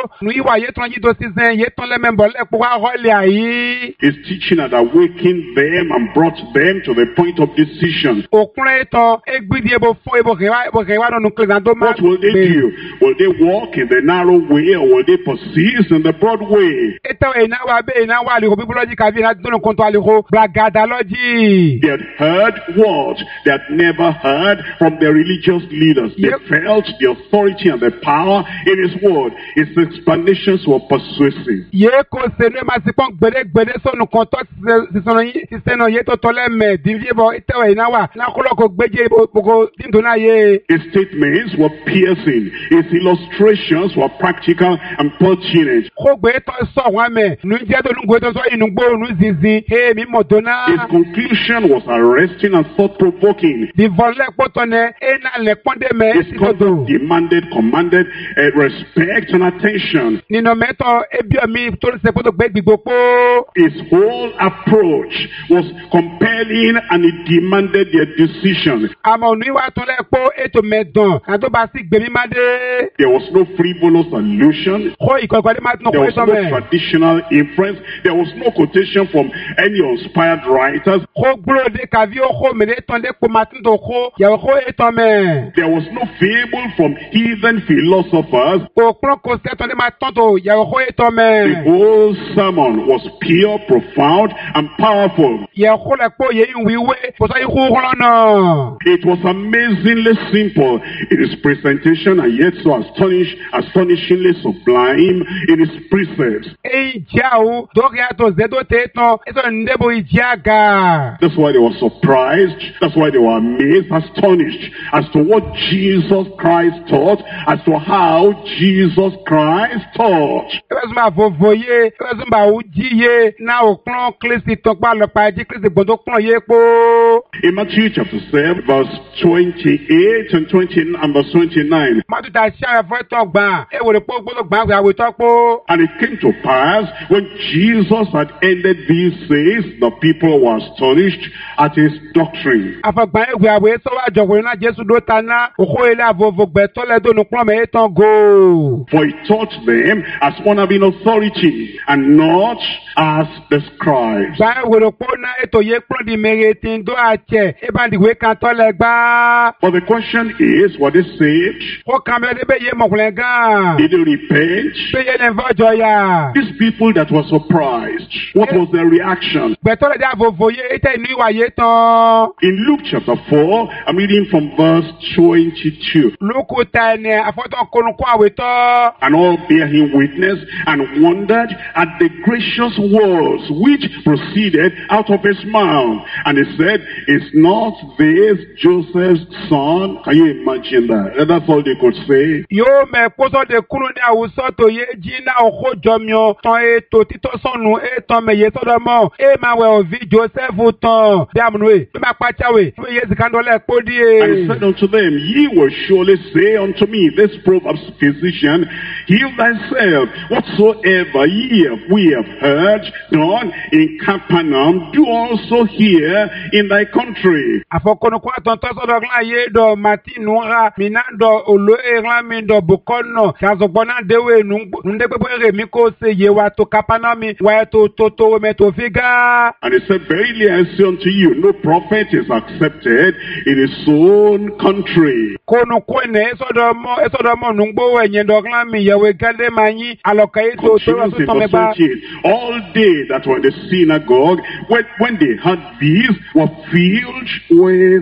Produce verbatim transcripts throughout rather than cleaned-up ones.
nuiwa yeton yido season yeton le member le po wa role ayi. His teaching had awakened them and brought them to the point of decision. Okun eton egbidi ebo fo ebo rewa ebo rewa no nuclear do ma. What will they do? Will they walk in the narrow way or will they persist in the broad way? Eto ena wa be ena wa le ko biology ka vi na do no konto ale ko blagadalogy. They had heard what they had never heard from their religious leaders. They Yep. felt the authority and the power in his word. His explanations were persuasive. Ye ko se ne ma si pon gbede gbede so no konto si so no si se no ye to tole me divie bo eto ena wa na ko lo ko gbeje bo ko dindo na ye. His statements were piercing. His illustrations were practical and pertinent. Ko gbe to so wa me nu je to nu gbe to so inu gbo nu zizi he mi modona. His conclusion was arresting and thought-provoking. Di volle potone ena le ponde me His si conduct todo. demanded, commanded uh, respect and attention. Nino meto ebio mi to se poto gbe gbigbo po. His whole approach was compelling and it demanded their decision. Amo nu wa to le po eto medon an to ba si gbe mi ma de. There was no frivolous allusion. Ko ikoko de ma no There ko was eto no me. traditional inference. There was no quotation from any inspired writers. Ko gbro de kavi o ko me de ton de po matin do ko ya ko eto me. There was no fable from heathen philosophers. O kron ko se ton de ma ton to ya ko eto The me. whole sermon was pure, profound, and powerful. Ya ko le po ye wiwe po so iku no. It was amazingly simple in its presentation and yet so astonish, astonishingly sublime in its precepts. E jao do ya to zedo te ton eso ndebo ijaga. That's why they were surprised. That's why they were amazed, astonished as to what Jesus Christ taught, as to how Jesus Christ taught. Ezuma vovoye, ezuma ujiye, na okron Kristi ton pa lo pa ji Kristi gbodo kron ye po. In Matthew chapter seven, verse twenty-eight and twenty and verse twenty-nine. Matu ta sha fo ton gba, e wo le po gbodo gba we to po. And it came to pass when Jesus had ended these sayings, the people were astonished at his doctrine. Afagba egwe awe so wa jowo na Jesu do tana, oko ile avovo gbe to le do nu kron me ton go. For he taught them as one having authority and not as the scribes. Gba wo le po na eto ye kron di meretin do ache, e ba di we kan to le gba. But the question is, were they saved? Ko kamele de be ye mo gan. Did they repent? Be ye le vojo ya. These people that were surprised, what was their reaction? Gbe to le da vovo ye ite nu iwa ye ton. In Luke chapter four, I'm reading from verse twenty-two. Luku tane afoto konu ko awe to. And all bear him witness and wondered at the gracious words which proceeded out of his mouth. And he said, is not this Joseph's son? Can you imagine that? That's all they could say. Yo me poso de kunu ni awuso to ye jina oko jomyo ton e to tito sonu e ton me ye so do mo e ma we ovi Joseph ton bi amunu e bi ma pa chawe bi ye zikando le podi And he said unto them, ye will surely say unto me, this Proverbs, physician, heal thyself. Whatsoever ye have, we have heard done in Capernaum, do also here in thy country. afokono kwa ton to so do glan ye do matinu ra minando olo e ran mi do bukono kazo bona dewe nu nde pepo re mi ko se ye wa to kapanami wa to to to me to figa. And he said, verily I say unto you, no prophet is accepted in his own country. Kono kwene eso do mo eso do mo nu gbo enye do glan mi ye we gade manyi aloka e to to Continues so in to me verse ba. twenty-eight. All they that were in the synagogue, when, when they heard these, were filled with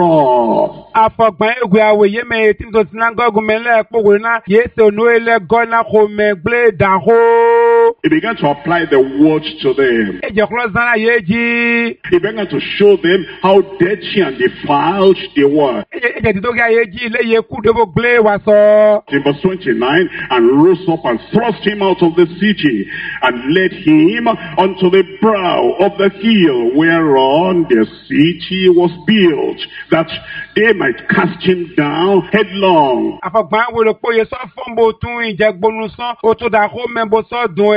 wrath. Afọgbọn egwe awo ye me tin to sinagogu me le po na ye se no ele gona ko me gble da ho. He began to apply the word to them. E je klo zana ye ji. He began to show them how dirty and defiled they were. E je ti to ga ye ji le ye ku de bo gble wa so. In verse twenty-nine, and rose up and thrust him out of the city, and led him unto the brow of the hill whereon the city was built, that they might cast him down headlong. Afọgbọn wo le po ye so fon bo tun ije gbonu so o to da ho me bo so dun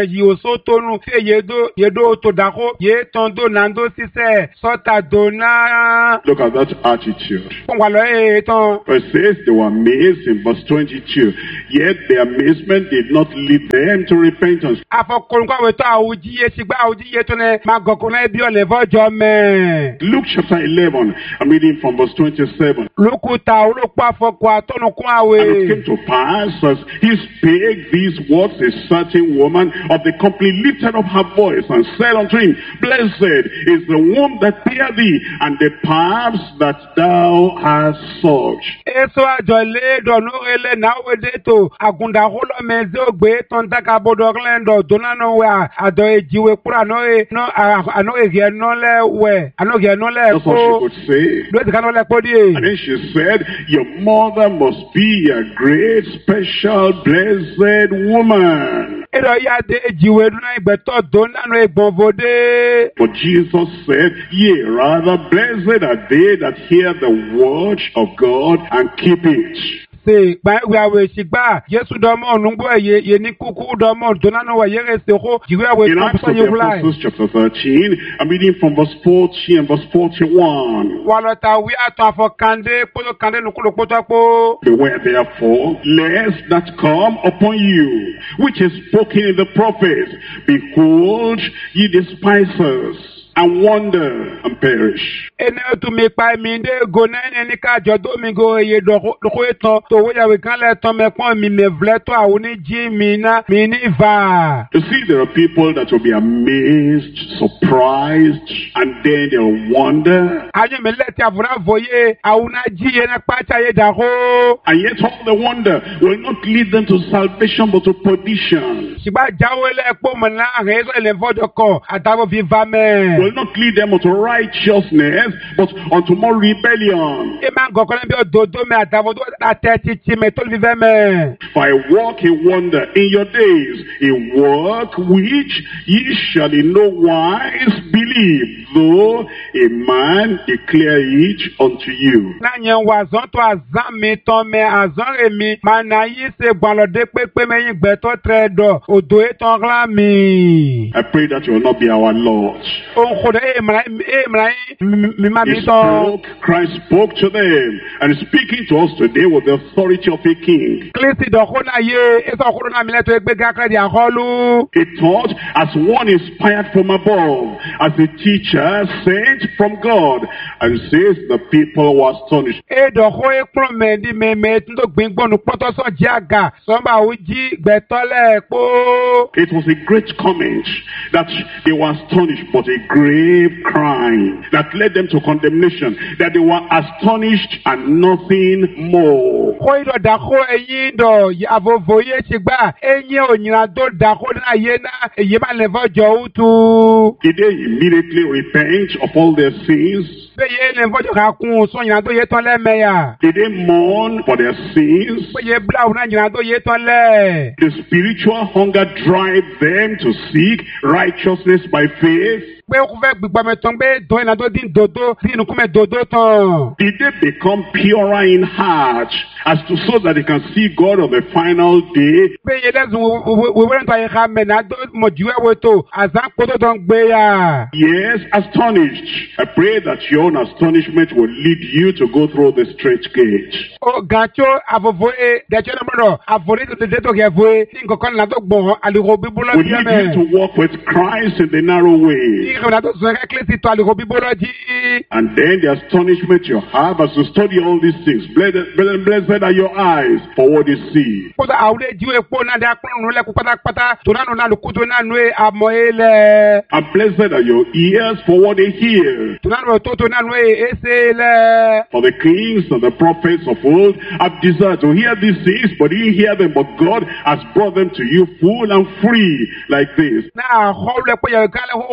yi oso tonu se yedo yedo to dako ye tondo nando sise sota dona. Look at that attitude. Pongwalo e ton. It says they were amazed in verse twenty-two. Yet their amazement did not lead them to repentance. Afokonkwa weto awuji ye sigba awuji ye tone magokona bi ole vojo me. Luke chapter eleven, I'm reading from verse twenty-seven. Lukuta ulopo afokwa tonu kwa And it we. came to pass as he spake these words, a certain woman of the company lifted up her voice and said unto him, Blessed is the womb that bare thee, and the paths that thou hast sucked. Eso ajole do no ele na wedeto agunda holo meze ogbe ton taka bodorlendo donano wa ado ejiwe kura no e no ano ege no le we ano ge no le That's what ko she could say. do ti kan le ko di. And then she said, Your mother must be a great, special, blessed woman. Ero ya de ejiwe na igbe to donano egbonvode. But Jesus said, Yea, rather blessed are they that hear the word of God and keep it. Se gba we awe sigba Yesu do mo nungbo ye ye ni kuku do mo donano wa yere se ho jiwe awe In Acts to of ye the vulai. Apostles chapter thirteen, I'm reading from verse forty and verse forty-one. Walota wi ato afokande polo kande nukulo poto. Beware therefore, lest that come upon you, which is spoken in the prophets. Behold, ye despisers, and wonder and perish. Ene tu mi pa mi de go na ene ni ka jo do mi go ye do ko etan to wo ya we kan le tan me pon mi me vle to awon ni ji mi na mi ni va. You see, there are people that will be amazed, surprised, and then they'll wonder. Aye me le ti avura voye awon na ji ye na pa cha ye da ho. And yet all the wonder will not lead them to salvation but to perdition. Siba jawo le po mo na re so le vojo ko atavo viva me. Will not lead them unto righteousness but unto more rebellion. E ma go ko le bi ododo me atavo do ateti ti me to vive me. For I walk in wonder in your days, a work which ye shall in no wise believe, though a man declare it unto you. Na yen wa zon to azan mi ton me azan re mi ma na yi se gban lo de pepe me yin gbe to tre do odo e ton ran mi. I pray that you will not be our Lord. O khode e mra e mra mi ma He mi ton. spoke, Christ spoke to them, and is speaking to us today with the authority of a king. Klisi do khona ye e so khoro na mi le to e gbe ga kre di aholu. He taught as one inspired from above, as a teacher sent from God, and says the people were astonished. E do kho e kron me di me me tun to gbin gbonu poto so ji aga so ba o ji gbe to le po. It was a great comment that they were astonished, but a grave crying that led them to condemnation, that they were astonished and nothing more. Ko ido da ko eyin do avovoye sigba eyin onyira do da ko na ye na eye ma le vojo utu. Did they immediately repent of all their sins? Be ye le vojo ka kun so nyira do ye ton le meya. Did they mourn for their sins? Be ye bla una nyira do ye ton le. The spiritual hunger drive them to seek righteousness by faith? Pe o fe gbigba me ton be do ina do din dodo din ku me dodo ton. Did they become purer in heart as to so that they can see God on the final day? Be ye le we we to ye ka me na do mo juwe we to azan ko to don gbe ya. Yes, astonished. I pray that your own astonishment will lead you to go through the straight gate. O gacho avovoe de che na bro avori to de to ke voe tin ko kon na to gbon aligo bibulo Will bi lead me. you to walk with Christ in the narrow way. Ni ko na to so ke klesi to aligo bibulo ji. And then the astonishment you have as you study all these things. Blessed, blessed are your eyes for what you see. Ko da awle jiwe po na da kron le ku pata pata to na no na lu kuto na no e amo ele. And blessed are your ears for what they hear. To na no to to na no e esele. For the kings and the prophets of old have desired to hear these things, but you didn't hear them. But God has brought them to you full and free like this. Na ho le po ye ka le ho le po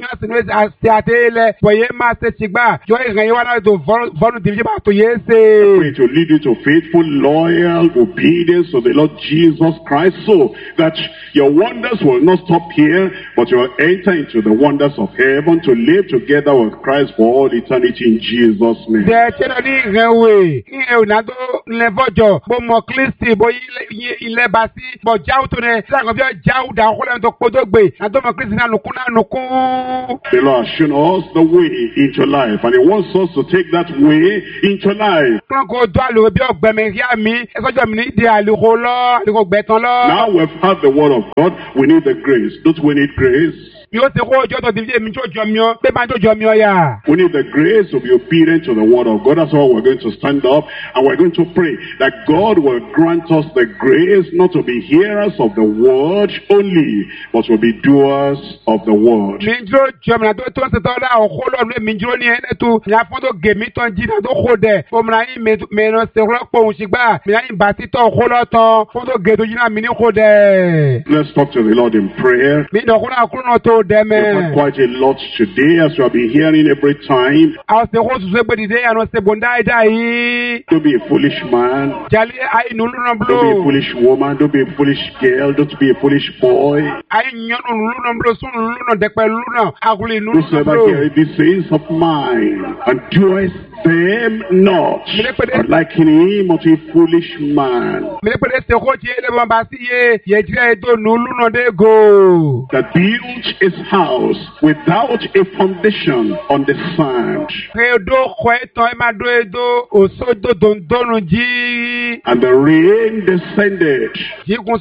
yàn sínú àti àtẹ́lẹ̀ bọ̀yé máa ṣe ṣìgbà yọ ìrìn yìí wá náà tó vọ́nù tìbí bá tó yé ṣe. Pray to lead you to faithful, loyal obedience to the Lord Jesus Christ, so that your wonders will not stop here, but you will enter into the wonders of heaven to live together with Christ for all eternity in Jesus' name. Ṣé ṣé lọ ní ìrẹ̀wé ní ìrìnàjò ilẹ̀ fọ́jọ́ bó mọ Kristi bó ilẹ̀ bá sí bó jáwó tó ní sí àkọ́bí jáwó dà ọkọ lẹ́nu tó kpọ́dọ̀ gbé àti ọmọ Kristi náà nùkún náà nùkún. The Lord has shown us the way into life, and He wants us to take that way into life. Kílọ̀ kó dọ́ àlùkò bí ọ̀gbẹ́mẹ̀ rí àmì ẹ̀sọ́jọ́ mi ní ìdí àlùkò lọ àlùkò gbẹ̀tàn lọ. Now we've had the word of God, we need the grace. Don't we need grace? Yóò ṣe kó ọjọ́ tó ti fi èmi tó jọ mi ọ́ pé máa tó jọ mi ọ́ yà. We need the grace to be obedient to the word of God. That's why we're going to stand up and we're going to pray that God will grant us the grace not to be hearers of the word only, but to be doers of the word. Mi dúró jọ mi náà tó tó ń ṣètò ọ̀la ọ̀kọ́ lọ́ọ̀lù mi dúró ní ẹni tó ní afọ́tò gèmí tán jí náà tó kó dẹ̀. Fọ́ọ̀mù náà yín mẹ́rin ṣe rọ́pò òun ṣìgbà mi náà yín bàtí tọ̀ ọ̀kọ́ lọ́tàn fọ́tò gèdè jí náà mi ní kó dẹ̀. Let's talk to the Lord in prayer. Mi dọ̀kọ́ náà kúrò náà tó dẹ̀ mẹ́. Quite a lot today, as you have been hearing every time. Àwọn ṣe kó ṣùṣù ẹgbẹ́ dìde àwọn ṣe bọ̀ dáadáa yìí. Don't be a foolish man. Jali ayi nulu náà bulo. Don't be a foolish woman. Don't be a foolish girl. Don't be a foolish boy. Ayi nyɔnu nulu náà bulo sún nulu náà dẹ̀pẹ̀ nulu náà agolo nulu náà Whosoever bulo. heareth these sayings of mine and doeth them not, but liken him unto a foolish man Mene pede se ko ti ele bamba si ye ye jira edo nulu náà dé go. that built his house without a foundation on the sand. Edo kọ etan ẹ ma do edo osodo dondonu jí. And the rain descended, Jíkun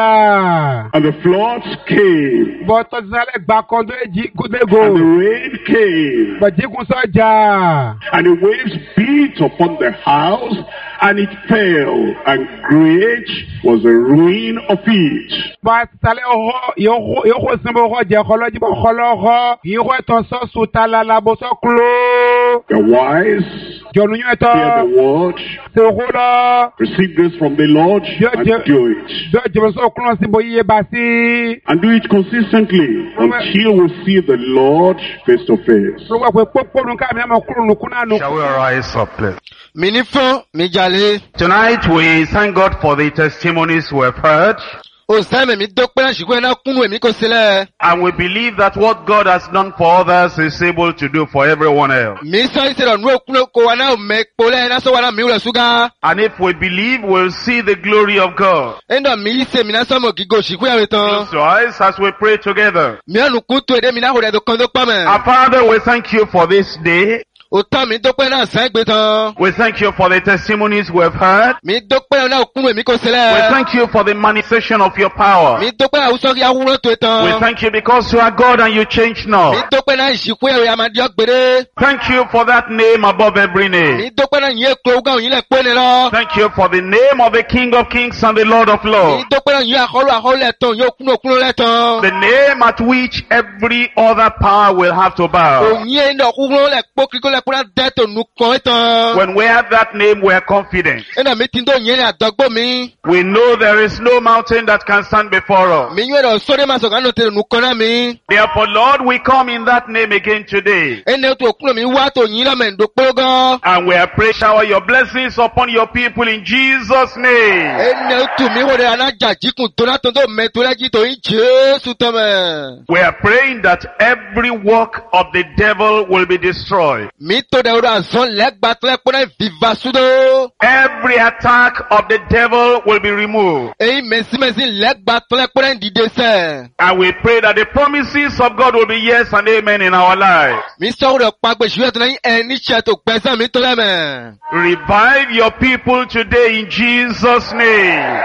sọ́jà. and the floods came, Bọ́tọ̀ sísálẹ̀ gbà kan tó jí kúndé and the go. rain came, Bọ̀ jíkun sọ́jà. and the waves beat upon the house, and it fell, and great was the ruin of it. Bọ̀ sísálẹ̀ ọ̀họ́ yóò sínbó ọ̀họ́ jẹ́ ọ̀họ́ lọ́jí bọ̀ ọ̀họ́ lọ́họ́. Yóò ẹ̀tàn sọ́ sùtà lálàbọ̀ sọ́ kúló. The wise Jọ̀nù yóò hear ẹ̀tọ́. the word, Ṣé òkú lọ? receive grace from the Lord, and do it. Bẹ́ẹ̀ jẹ́ sọ́ kúlọ̀ sí bọ̀ yíyé bá sí. And do it consistently until we see the Lord face to face. Ló wà pé pópónù ká mi náà mọ̀ kúrò nùkú náà nù. Shall we rise up, please? Mi ní fún mi jalè. Tonight we thank God for the testimonies we have heard, Òsèmè mi dópẹ́ àṣìkò iná kúnnú èmi kò sílẹ̀. and we believe that what God has done for others is able to do for everyone else. Mi sọ ìṣẹ̀lẹ̀ ọ̀nù òkúnnú kò wà náà mẹ́ kpolẹ̀ iná sọ wà náà mi wúlẹ̀ ṣúgà. And if we believe, we'll see the glory of God. Ẹ̀ndọ̀ mi yí sè mi náà sọ́mọ̀ gígò òṣìkú yàrá tán. Close your eyes as we pray together. Mi ọ̀nù kú tó èdè mi náà kò dẹ̀ tó kàn tó pọ̀ mẹ́. Our Father, we thank you for this day. Òtọ́ mi dópẹ́ náà sàn gbé tán. We thank you for the testimonies we have heard. Mi dópẹ́ náà kúnnú èmi kò We sílẹ̀. thank you for the manifestation of your power. Mi dópẹ́ àwùsọ kí awúrọ̀ tó We tán. thank you because you are God and you change Mi not. dópẹ́ náà ìṣìkú yàrá àmàdí ọ̀gbẹ̀rẹ̀. Thank you for that name above every Mi name. dópẹ́ náà yẹ kúrò ogún àwọn yìí lẹ̀ pé ni lọ. Thank you for the name of the King of Kings and the Lord of Mi Lords. dópẹ́ náà yẹ àkọlù àkọlù lẹ̀ tán yóò kúnnú òkúnnú lẹ̀ tán. The name at which every other power will have to bow. Ònyé ní ọkùnrin lẹ̀ kpó kíkó lẹ̀ kúrò dẹ́tò nù kàn tán. When we have that name, we are confident. Ẹnà mi ti ń tó yẹn ní àdọ́gbò mi. We know there is no mountain that can stand before us. Mi yóò rọ̀ sórí ma sọ̀rọ̀ àná tẹ̀lé nù kàn náà mi. Therefore, Lord, we come in that name again today. Ẹnà tó kúrò mi wá tó yín lọ́mọ̀ ẹ̀ndó kpógán. And we are praying, shower your blessings upon your people in Jesus' name. Ẹnà tó mi wò rẹ̀ anájà jíkùn tó náà tó tó mẹ́tò lẹ́jì tó yín Jésù tán mẹ́. We are praying that every work of the devil will be destroyed. Mi tó dẹ̀ wúrọ̀ àzọ́n lẹ́gbàá tó lẹ́kpọ́ náà viva sudo. Every attack of the devil will be removed. Èyí mẹ̀símẹ̀sí lẹ́gbàá tó lẹ́kpọ́ náà dìde sẹ́. And we pray that the promises of God will be yes and amen in our lives. Mi sọ̀rọ̀ rẹ̀ pàgbẹ́ ṣùgbọ́n tó náà ẹni ṣe tó gbẹ́sẹ̀ mi tó lẹ́mẹ̀. Revive your people today in Jesus' name.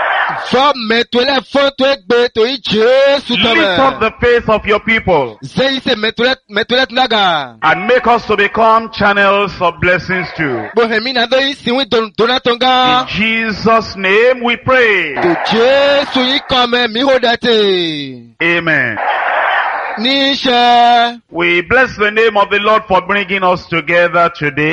Sọ mẹ́tò lẹ́ fọ́n tó gbé tó yín Jésù tán Lift up mẹ́. the faith of your people Zéyí sẹ́ mẹ́tò lẹ́ tó lága. and make us to become channels of blessings too. Bohemi na do yi siwi don donatonga. In Jesus' name we pray. To Jésù yìí kàn mẹ́ mi hó dẹ́tẹ̀. Amen. Níṣẹ́. We bless the name of the Lord for bringing us together today.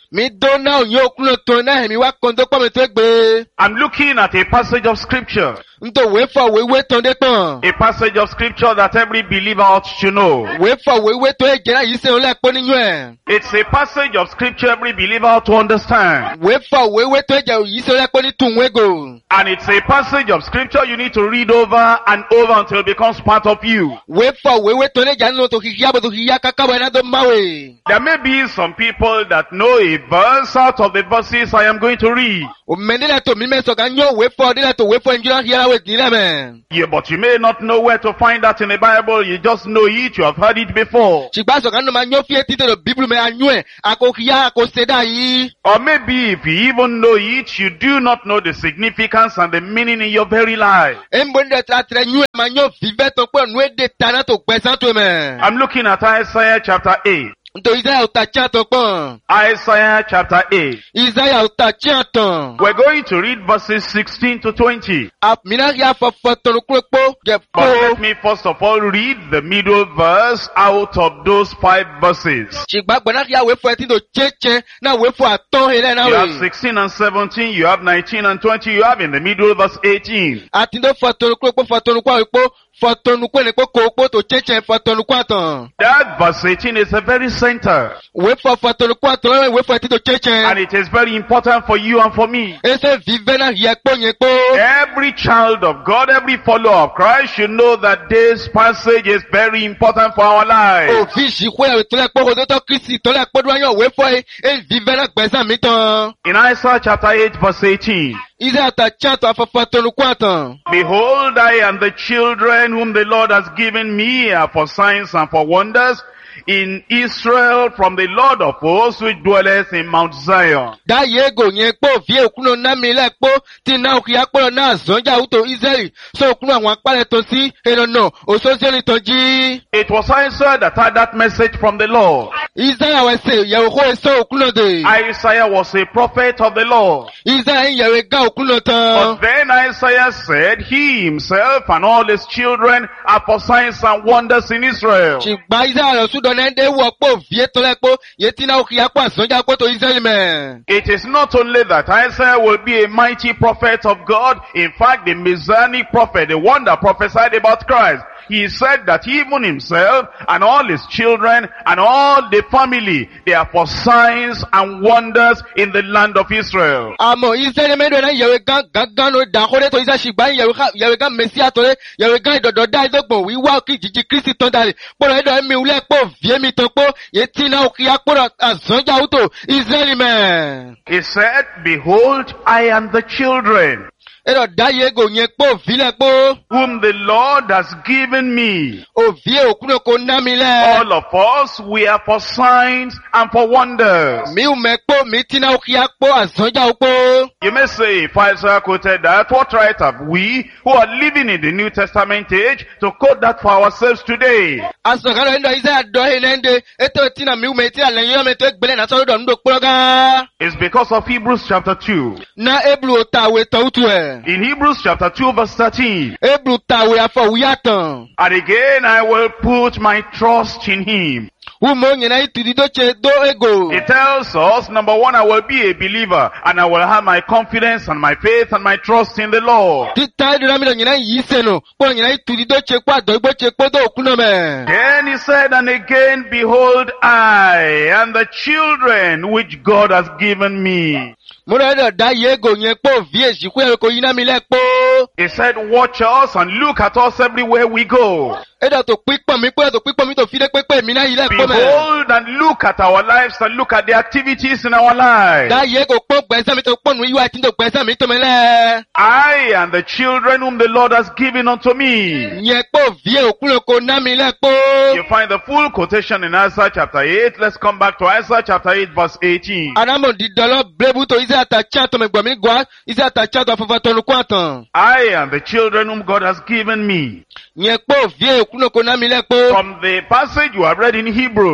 Mi dona onyo kuno tona hemi wa kondo pa me to gbe. I'm looking at a passage of scripture. Nto we fa we we ton de ton. A passage of scripture that every believer ought to know. We fa we we to e jera yi se o le po ninu e. It's a passage of scripture every believer ought to understand. We fa we we to e jera yi se o le po ni tun we go. And it's a passage of scripture you need to read over and over until it becomes part of you. We fa we we to ne jara no to hiya bo to hiya kaka we na do mawe. There may be some people that know a verse out of the verses I am going to read. O mendela to mi me so kan yo we fa de la to we fa njira hiya we ni le men. Yeah, but you may not know where to find that in the Bible. You just know it. You have heard it before. Chigba so kan no ma nyo fie ti to Bible me anyo e ako hiya ako seda yi. Or maybe if you even know it, you do not know the significance and the meaning in your very life. Embo de tra tre nyu e ma nyo vive to po nu e de tana to pesan to me. I'm looking at Isaiah chapter eight. Nto Isaiah o ta cha to pon. Isaiah chapter eight. Isaiah o ta cha ton. We're going to read verses sixteen to twenty. Ap mina ya fa fa ton kpo ge But let po. me first of all read the middle verse out of those five verses. Chigba gbona ya we fo ti do cheche na we fo aton hele na You have we. sixteen and seventeen, you have nineteen and twenty, you have in the middle verse eighteen. Ati do fa ton kpo fa ton kwa po fa ton ko ne ko ko to cheche fa ton kwa ton. That verse eighteen is the very center. We fo fa ton kwa ton we fo ti do cheche. And it is very important for you and for me. Ese vive na ya po yen po. Every child of God, every follower of Christ should know that this passage is very important for our O lives. fi si ko ya to le po do to Kristi to le po do yan we fo e vive na gbesan mi ton. In Isaiah chapter eight verse eighteen, Isaiah ta cha to fa fa ton kwa ton. behold, I and the children whom the Lord has given me are for signs and for wonders in Israel from the Lord of hosts which dwelleth in Mount Zion. Da yego yen po vie okuno na mi le po ti na oki aporo na zonja uto Israeli so okuno àwọn apare to si enono o so se ni toji. It was Isaiah that had that message from the Lord. Isaiah we se ye ko so okuno de. Isaiah was a prophet of the Lord. Isaiah ye we ga okuno But tan. then Isaiah said he himself and all his children are for signs and wonders in Israel. Chigba Isaiah lo su do na de wo po vie to le po ye ti na oki aporo zonja po to Israeli me. It is not only that Isaiah will be a mighty prophet of God, in fact the messianic prophet, the one that prophesied about Christ. He said that even himself and all his children and all the family, they are for signs and wonders in the land of Israel. Amo Israeli me do na ye we ga gagan no da ko de to Isaiah Chigba ye we ga ye we ga Messiah to le ye we ga idodo da idogbon wi wa ki jiji Kristi ton dale. Po le do mi ule po vie mi ton po ye ti na oki aporo azonja uto Israeli me. He said, behold, I am the children Ero da yego yen po vile po whom the Lord has given me. o vie okuno ko na mi le. All of us, we are for signs and for wonders. Mi u me po mi ti na oki apo azonja upo. You may say, if Isaiah quoted that, what right have we who are living in the New Testament age to quote that for ourselves today? Asokalo endo Isaiah do he nende eto ti na mi u me ti ala yo me to gbele na so do ndo poroga. It's because of Hebrews chapter two. Na eblu ta we to utu e. In Hebrews chapter two verse thirteen, Eblu ta we afọ wiyatan. and again I will put my trust in him. Umo nyina itudi do che do ego. It tells us, number one, I will be a believer and I will have my confidence and my faith and my trust in the Lord. Ti ta do na mi do nyina yi se no. Po nyina itudi do che kwa do igbo che po do okuno me. Then he said, and again, behold, I and the children which God has given me. Mo re do da yego yen po vie ji ku e ko yina mi le po. He said, watch us and look at us everywhere we go. Edo to pipon mi po to pipon mi to fi de pepe mi na yi le po me. Behold and look at our lives and look at the activities in our lives. Da yego po gbese mi to ponu yiwa ti do gbese mi to me le. I and the children whom the Lord has given unto me. Yen po vie okuno ko na mi le po. You find the full quotation in Isaiah chapter eight. Let's come back to Isaiah chapter eight verse eighteen. Anamo di dolo blebu to Isaiah ta cha to me gbo mi gwa Isaiah ta cha to afafa tonu kwatan. I and the children whom God has given me. Yen po vie okuno ko na mi le po. From the passage you have read in Hebrew,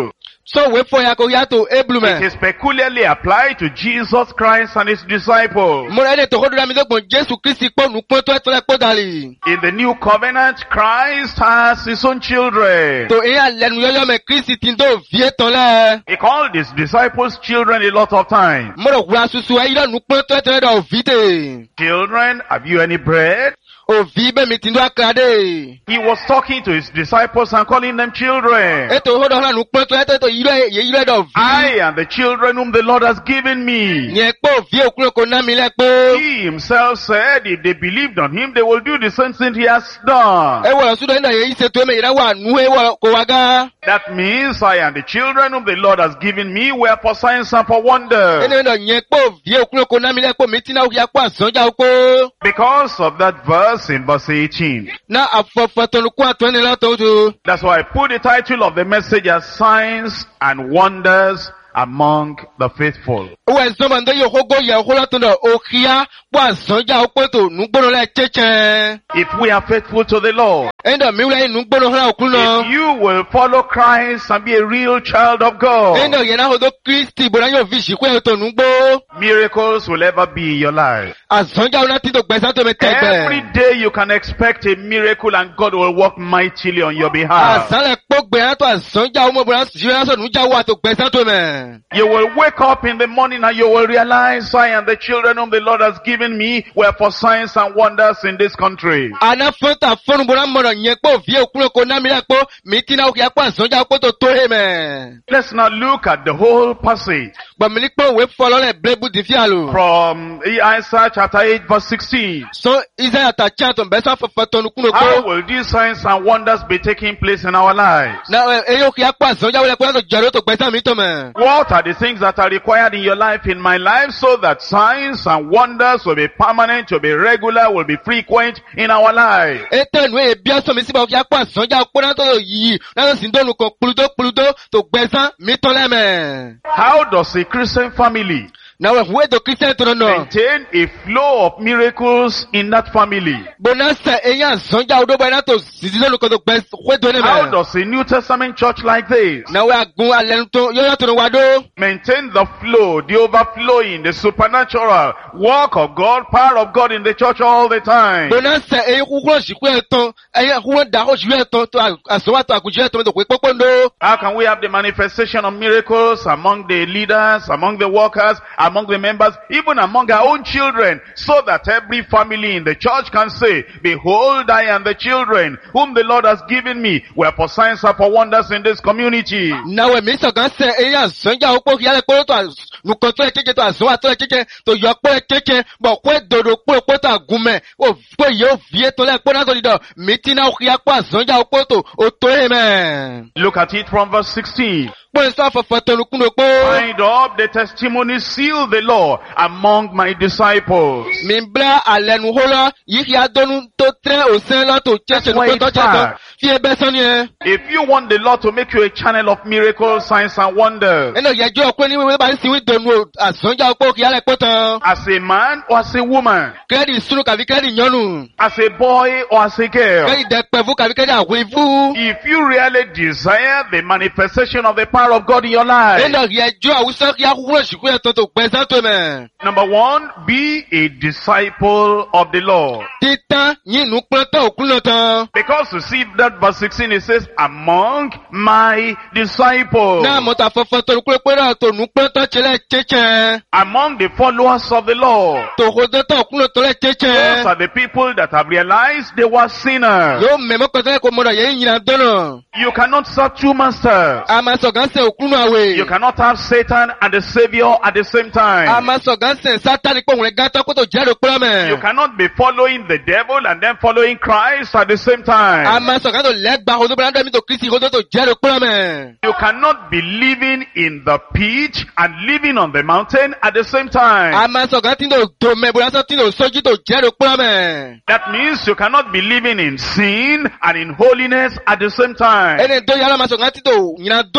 So we for ya ko ya to eblume. It is peculiarly applied to Jesus Christ and his disciples. Mo re to hodo mi dogbon Jesu Kristi po nu po to to le po dali. In the new covenant, Christ has his own children. To e alenu yoyo me Kristi tin do vie ton le. He called his disciples children a lot of times. Mo ro wa susu e ilo nu po to to do vite. Children, have you any bread? O vibe mi tin do akade. He was talking to his disciples and calling them children. E to hodo la nu po to to to ilo ye ilo do vi. I am the children whom the Lord has given me. Ye po vie okun ko na mi le po. He himself said if they believed on him, they will do the same thing he has done. E wo su do na ye ise to me ira wa nu e wo ko waga. That means I and the children whom the Lord has given me were for signs and for wonders. Ene no ye po vie okun ko na mi le po mi tin na o ya po asonja ko. Because of that verse in verse eighteen. Na afofo to ku atone la to ju. That's why I put the title of the message as Signs and Wonders Among the Faithful. Uwe zoma ndo yo hogo ye hola to no okia po asonja o po to nu gboro le cheche. If we are faithful to the Lord, Endo mi wule nu gboro hola okun no. if you will follow Christ and be a real child of God, Endo ye na hodo Kristi bo na yo vishi ku e to nu gbo. miracles will ever be in your life. Asonja una ti to gbesa to me Every tegbe. day you can expect a miracle and God will work mightily on your behalf. Asale po gbe na to asonja o mo bo na si na so nu ja wa to gbesa to me. You will wake up in the morning and you will realize I and the children whom the Lord has given me were for signs and wonders in this country. Ana fota fonu bo na mo yen po vie okun ko na mi le po mi tin na o ya po asonja po to to he me. Let's now look at the whole passage Gba mi li po we follow le blebu di fialo. from Isaiah chapter eight verse sixteen. So Isaiah ta chat on besa fofo to nu kuno How ko. will these signs and wonders be taking place in our lives? Na e yo ki apa asonja we le po to jaro to gbesa mi to me. What are the things that are required in your life, in my life, so that signs and wonders will be permanent, will be regular, will be frequent in our life? Ete nu e bia so mi si ba ki apa asonja po na to yi. Na so sindonu ko puludo puludo to gbesa mi to le me. How does a Christian family Na we we to Christian to no. maintain a flow of miracles in that family? Bona se eyan asonja odo ba na to sindonu ko to gbesa we to ne How me. does a New Testament church like this Na we agun alenu to yo to no wado. maintain the flow, the overflowing, the supernatural work of God, power of God in the church all the time? Bona se eyan kukuro siku eton eyan kukuro da o siku eton to asowa to akuju eton to pe popondo. How can we have the manifestation of miracles among the leaders, among the workers, among the members, even among our own children, so that every family in the church can say, behold, I and the children whom the Lord has given me were for signs and for wonders in this community? Na we mi so gan se eyan asonja o po ki ale po to nukon to ekeje to asowa to ekeje to yo po ekeje bo ko dodo po po to agunme o po yo vie to le po na to dido mi ti na o ki apa asonja o po to o to he me. Look at it from verse sixteen. Po so fofo to nu kuno po. Bind up the testimony, seal the law among my disciples. Mi bla alenu hola yi ki adonu to tre o sen lo to cheche That's why nu to it's cheche. bad. Fi e be so ni e. If you want the Lord to make you a channel of miracles, signs and wonders, Eno ye jo ko ni we ba si wi donu asonja o po ki ale po tan. as a man or as a woman, Kredi sunu kabi kredi nyonu. as a boy or as a girl, Kredi depe fu kabi kredi awivu. if you really desire the manifestation of the power of God in your life, Eno ye jo awuso ki akukuro siku eton to gbesa to me. number one, be a disciple of the Lord. Titan yin nu pon to okuno tan. Because you see that verse sixteen, it says, among my disciples. Na mo ta fofo to ku pe ra to nu pon to chele cheche. Among the followers of the Lord. To ho de to okuno to le Those cheche. are the people that have realized they were sinners. Yo me mo ko te ko mo ra ye yin na dono. You cannot serve two masters. Ama so gan se okuno awe. You cannot have Satan and the Savior at the same time. Ama so gan se Satan po won gan to ko to jero pro me. You cannot be following the devil and then following Christ at the same time. Ama so gan to legba ho do brando mi to Kristi ho do to jero pro me. You cannot be living in the pit and living on the mountain at the same time. Ama so gan tin do do me bo so tin do soji to jero pro me. That means you cannot be living in sin and in holiness at the same time. Ene do yala ma so gan tin do nyina do me no bo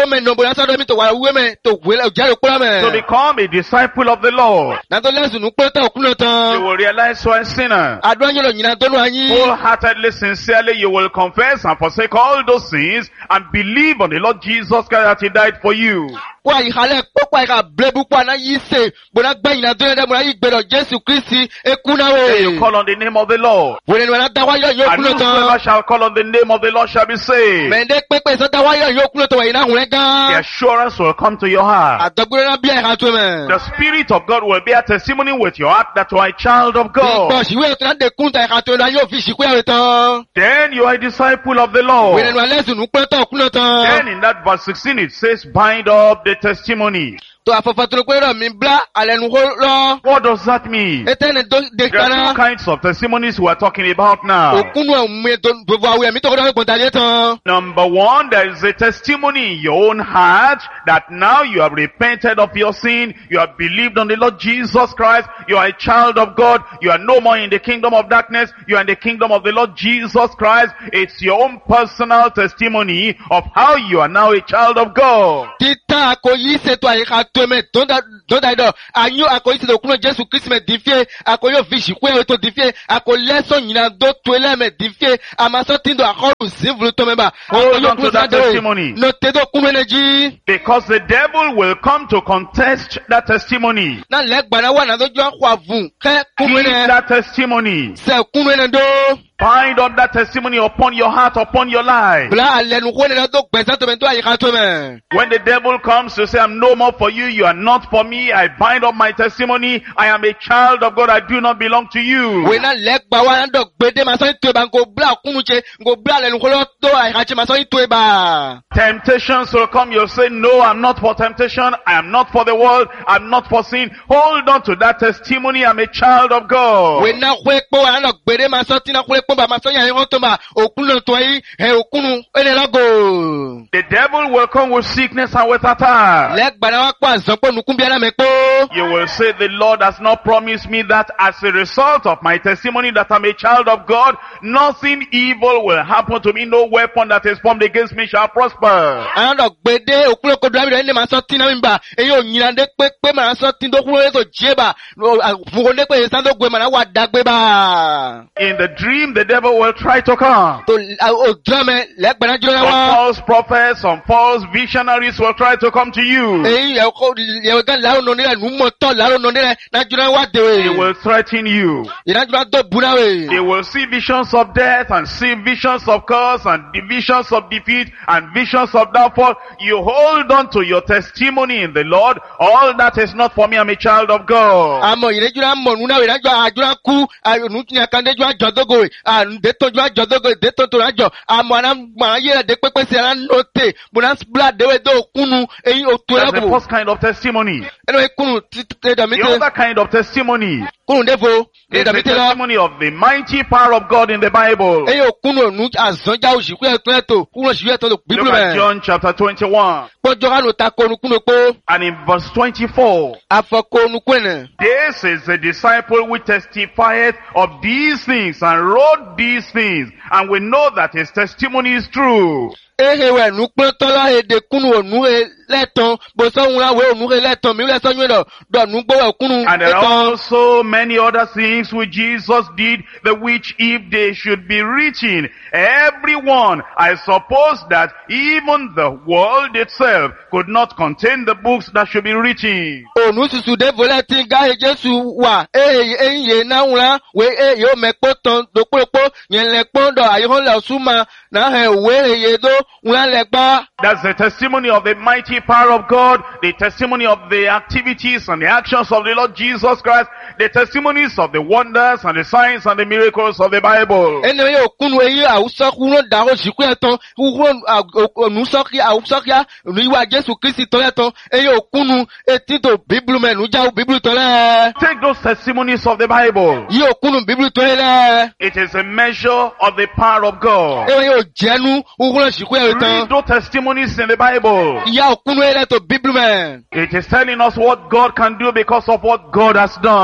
bora sado mi to wa we me to we le jare kura me. To become a disciple of the Lord, Na to lesu nu pe ta okuno you tan. will realize you are a sinner. Adu anyo lo nyina to nu anyi. Wholeheartedly, sincerely, you will confess and forsake all those sins and believe on the Lord Jesus Christ that He died for you. Kwa ihale pokwa ika blebu kwa na yise. Bona gba nyina to na mo yi gbe lo Jesu Kristi ekuna Then you we. call on the name of the Lord, Wele no na da wa yo yo and okuno whosoever tan. shall call on the name of the Lord shall be saved. Mende pepe so da wa yo yo okuno to wa ina hun The gan. assurance will come to your heart. Adogbo na bia ika to me. The Spirit of God will bear testimony with your heart that you are a child of God. Bo siwe to na de kunta ika to na yo fi siku ya tan. Then you are a disciple of the Wele Lord. no lesu nu pe ta okuno tan. Then in that verse sixteen it says, bind up the testimony. To afafatro pe ro mi bla alenu ho lo. What does that mean? Etene do de There are two kana. kinds of testimonies we are talking about now. Okunu mi to bo awe mi to ko do gbonta tan. Number one, there is a testimony in your own heart that now you have repented of your sin, you have believed on the Lord Jesus Christ, you are a child of God, you are no more in the kingdom of darkness, you are in the kingdom of the Lord Jesus Christ. It's your own personal testimony of how you are now a child of God. Tita akoyi se to ayika to me don da don da do. Anyo akoyi se okunu Jesu Christ me difie. Akoyo fi siku e to difie. Akoleso nyina do to ele me difie. Amaso tindo akoru sivulu to me ba. Hold on to that testimony. No te do kunu energy. Because the devil will come to contest that testimony. Na legba na wa na do jo kwa vun. Ke kunu Keep ne. that testimony. Se kunu ne do. Bind up that testimony upon your heart, upon your life. Bla alenu ko ne do gbesa to me to ayika to me. When the devil comes to say, I'm no more for you, you are not for me, I bind up my testimony, I am a child of God, I do not belong to you. We na legba wa na do gbede ma so to ba ngo bla kunu che ngo bla alenu ko lo to ayika che ma so to ba. Temptations will come, you'll say, no, I'm not for temptation, I am not for the world, I'm not for sin. Hold on to that testimony, I'm a child of God. We na kwe po wa na gbede ma so ti na kwe po ba ma so yan yon to ma okunu to yi he okunu ene lago. The devil will come with sickness and with attack. Legba na wa po azan po nukun bi na me po. You will say, the Lord has not promised me that as a result of my testimony that I'm a child of God, nothing evil will happen to me, no weapon that is formed against me shall prosper. An do gbede okunu ko do mi ne ma so ti na mi ba. E yo nyin de pe pe ma so ti do kunu le to je ba. Fun de pe san do gbe ma na wa dagbe ba. In the dream, the devil will try to come. To o drame legba na jiro na Some wa. false prophets, some false visionaries will try to come to you. E ye ko ye ga la no ni nu mo to la no ni na jiro wa de They we. will threaten you. Ina jiro do bu na we. They will see visions of death and see visions of curse and visions of defeat and visions of downfall. You hold on to your testimony in the Lord. All that is not for me. I'm a child of God. Amo ire jura mo nu na we na jo ajura ku nu ti kan de jo ajodogo we an de to jo ajodogo de to to ajo amo na ma ye de pepe se na note mo na blood de we do kunu eyin o to That's the level first kind of testimony. eno e kunu ti te da mi The te other kind of testimony kunu defo de is da the mi te la testimony of the mighty power of God in the Bible. eyin o kunu nu azanja o si ku e to eto kunu si e to Look biblu at me John chapter twenty-one po jo ka no ta konu kunu po and in verse twenty-four. afoko nu kwene This is the disciple which testifieth of these things and wrote these things, and we know that his testimony is true. ehe we nu pe to la e de kunu onu e leton bo so wura we onu e leton mi le so yin do do nu gbo we kunu And there are eton also many other things which Jesus did, the which if they should be written, everyone, I suppose that even the world itself could not contain the books that should be written. onu susu de vole tin ga e Jesu wa eh eh ye na wura we eh yo me po ton do popo yen le pon do ayo le suma na he we ye do wura le gba. That's the testimony of the mighty power of God, the testimony of the activities and the actions of the Lord Jesus Christ, the testimonies of the wonders and the signs and the miracles of the Bible. ene yo kunu e awuso kunu da o siku eton kunu onu so ki awuso ya ni wa Jesu Kristi to eton e yo kunu eti to Bible me nu ja Bible to le Take those testimonies of the Bible. yo kunu Bible to le It is a measure of the power of God. e yo jenu kunu siku Read eton those testimonies in the Bible. ya kunu ele to Bible me It is telling us what God can do because of what God has done. e to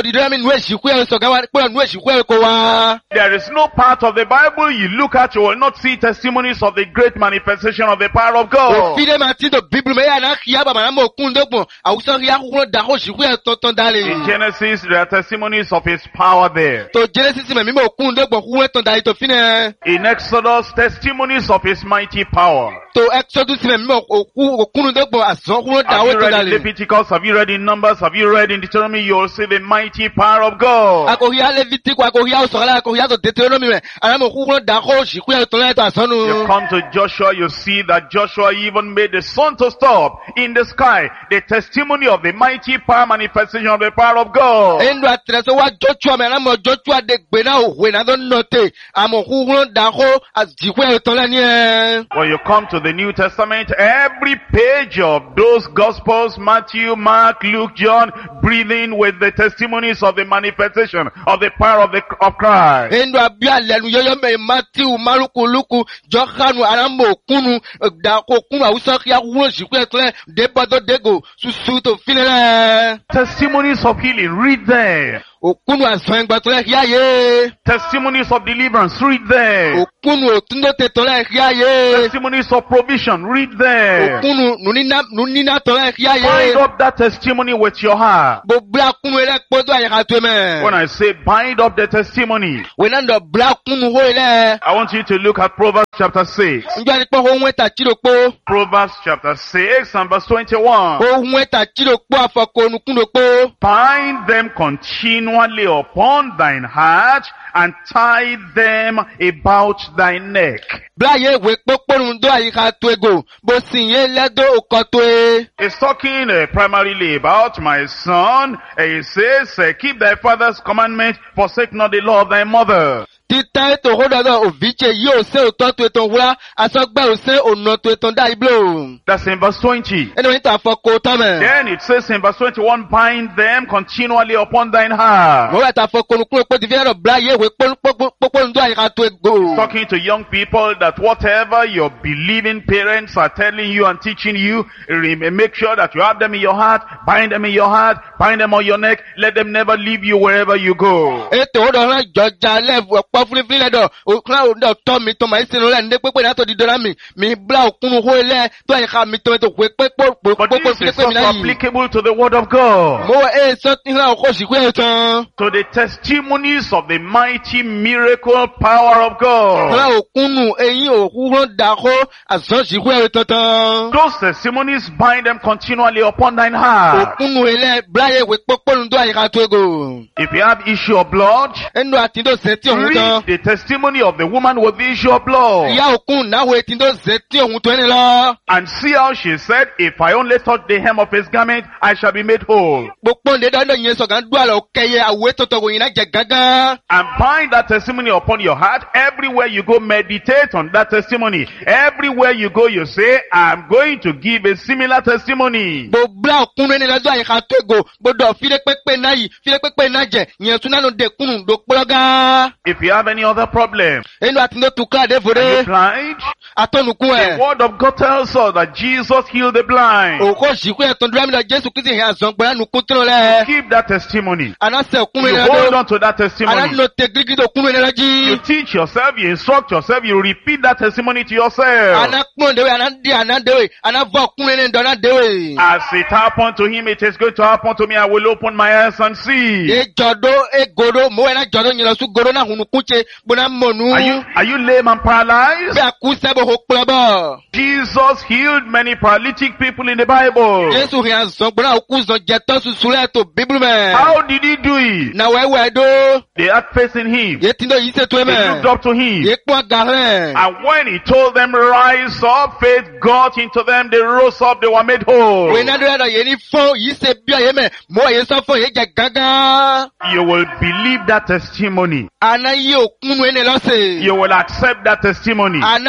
didora mi nu eshikwe sogawa po nu eshikwe ko wa. There is no part of the Bible you look at, you will not see testimonies of the great manifestation of the power of God. Ofide ma ti do Bible me ya na kiya ba ma mo kun dogbon. Awuso ri akun da ho shikwe tonton dale. In Genesis, there are testimonies of his power there. To Genesis me mi mo kun dogbon kun ton dale to fine. In Exodus, testimonies of his mighty power. To Exodus me mi mo kun dogbon aso kun da Have ho you ton read in dale. Leviticus? Have you read in Numbers? Have you read in Deuteronomy? You will see the mighty power of God. Akoria Levitique akoria osokala akoria to Deuteronomy me. Ana mo kun da ho shikwe ton dale to asonu. You come to Joshua, you see that Joshua even made the sun to stop in the sky. The testimony of the mighty power manifestation of the power of God. Endo atreso wa Joshua me na mo Joshua de gbe na ohwe na don note. Amo kun da ho azikwe ton la ni e. When you come to the New Testament, every page of those Gospels, Matthew, Mark, Luke, John, breathing with the testimonies of the manifestation of the power of the of Christ. Endo abia lenu yoyo me Matthew, Maruku, Luku, Johanu, Aramo, Kunu, da ko kunu awuso ya wuro jikwe tle de bodo dego susu to finele. Testimonies of healing, read there. Okunu asan gba tle ya ye. Testimonies of deliverance, read there. Okunu otundo te tole ya ye. Testimonies of provision, read there. Okunu nunina nunina tole ya ye. Bind up that testimony with your heart. Bo bla kunu ele podo ayaka to me. When I say bind up the testimony, We nando bla kunu ho ele. I want you to look at Proverbs chapter six. Njo ni po ho nweta chirokpo. Proverbs chapter six and verse twenty-one. Ho nweta chirokpo afokonu kunokpo. Bind them continually upon thine heart and tie them about thy neck. Bla ye we poponu do ayika to ego. Bo sinye ledo okoto e. He's talking uh, primarily about my son. Uh, he says, uh, keep thy father's commandment, forsake not the law of thy mother. Tita eto hododo oviche yo se oto to eton wura asogba o se ono to eton da iblo. That's in verse twenty. Eno ita afoko tame. Then it says in verse twenty-one, bind them continually upon thine heart. Mo wa ta afoko nukun pe di fero bla ye we popo ndo ayika to ego. Talking to young people that whatever your believing parents are telling you and teaching you, re- make sure that you have them in your heart, bind them in your heart, bind them on your neck, let them never leave you wherever you go. Eto hodo ran joja level po fun fun le do o kla o do to mi to ma sinu le nde pepe na to di dora mi mi bla okunu ho ele to ayika mi to to pe pe po But po this pe is pe mi na also yi. applicable to the word of God. Mo e so tin la ko si ku etan. To the testimonies of the mighty miracle power of God. Kla okunu eyin okun da ko asan si ku etan. Those testimonies bind them continually upon thine heart. Okunu ele bla ye we popo ndo ayika to ego. If you have issue of blood, Endo atindo seti ohun tan. read the testimony of the woman with the issue of blood. Ìyá òkun náà wo etindo seti ohun tó ẹni lọ. And see how she said, if I only touch the hem of his garment, I shall be made whole. Gbogbo ndé dáná yẹn sọ̀gá ń dún àlọ́ kẹyẹ àwòé tọ̀tọ̀ wòyìn náà jẹ gángan. And bind that testimony upon your heart. Everywhere you go, meditate on that testimony. Everywhere you go, you say, I'm going to give a similar testimony. Gbogbo òkun ẹni lọ́jọ́ àyíká tó ego gbọdọ̀ fílẹ̀ pépé náà yìí fílẹ̀ pépé náà jẹ yẹn tún nánú de kúnnù ló pọ́lọ́gá. If you have any other problem, Ẹnu àtúndó tukọ̀ are you àdéfòdé blind? atọ́nukún The ẹ̀. word of God tells us that Jesus healed the blind. Òkò ṣìkú ẹ̀tàn dúró àmì Jésù Kristi ìhìn àzọ̀ gbọ́dọ̀ nukún tó lẹ̀. Keep that testimony. Anásẹ̀ òkun You ẹni hold lọ́dọ̀. on to that testimony. Anásẹ̀ tẹ gírígídì òkun ẹni You lọ́jí. teach yourself, you instruct yourself, you repeat that testimony to yourself. Anakpọ̀n dewe anadi anadewe anavọ̀ òkun ẹni dọ̀nà dewe. As it happened to him, it is going to happen to me. I will open my eyes and see. Ejọdo egodo mo ẹna jọdo nyina su godo na hunukunche gbona mọnu. Are you, are you lame and paralyzed? Bẹ́ẹ̀ kú sẹ́bọ̀ ho kplọ́bọ̀. Jesus healed many paralytic people in the Bible. Jésù hìn àzọ̀ gbona òkú zọ̀ jẹtọ́ susu rẹ̀ tó bíbélì mẹ́. How did he do it? Na wẹ́wẹ́ do. They had faith in him. Yé tí ndó yìí ṣètò They ẹ̀mẹ̀. looked up to him. Yé kpọ́ aga rẹ̀. And when he told them, rise up, faith got into them. They rose up. They were made whole. Wèé náà dúró yẹ ní fún yìí ṣe bí ọ̀yẹ́ mẹ́. Mo yẹ sọ fún yẹ jẹ gángan. You will believe that testimony. Àná yí òkun ẹni lọ́sẹ̀. You will accept that testimony. Àná kí àlọ́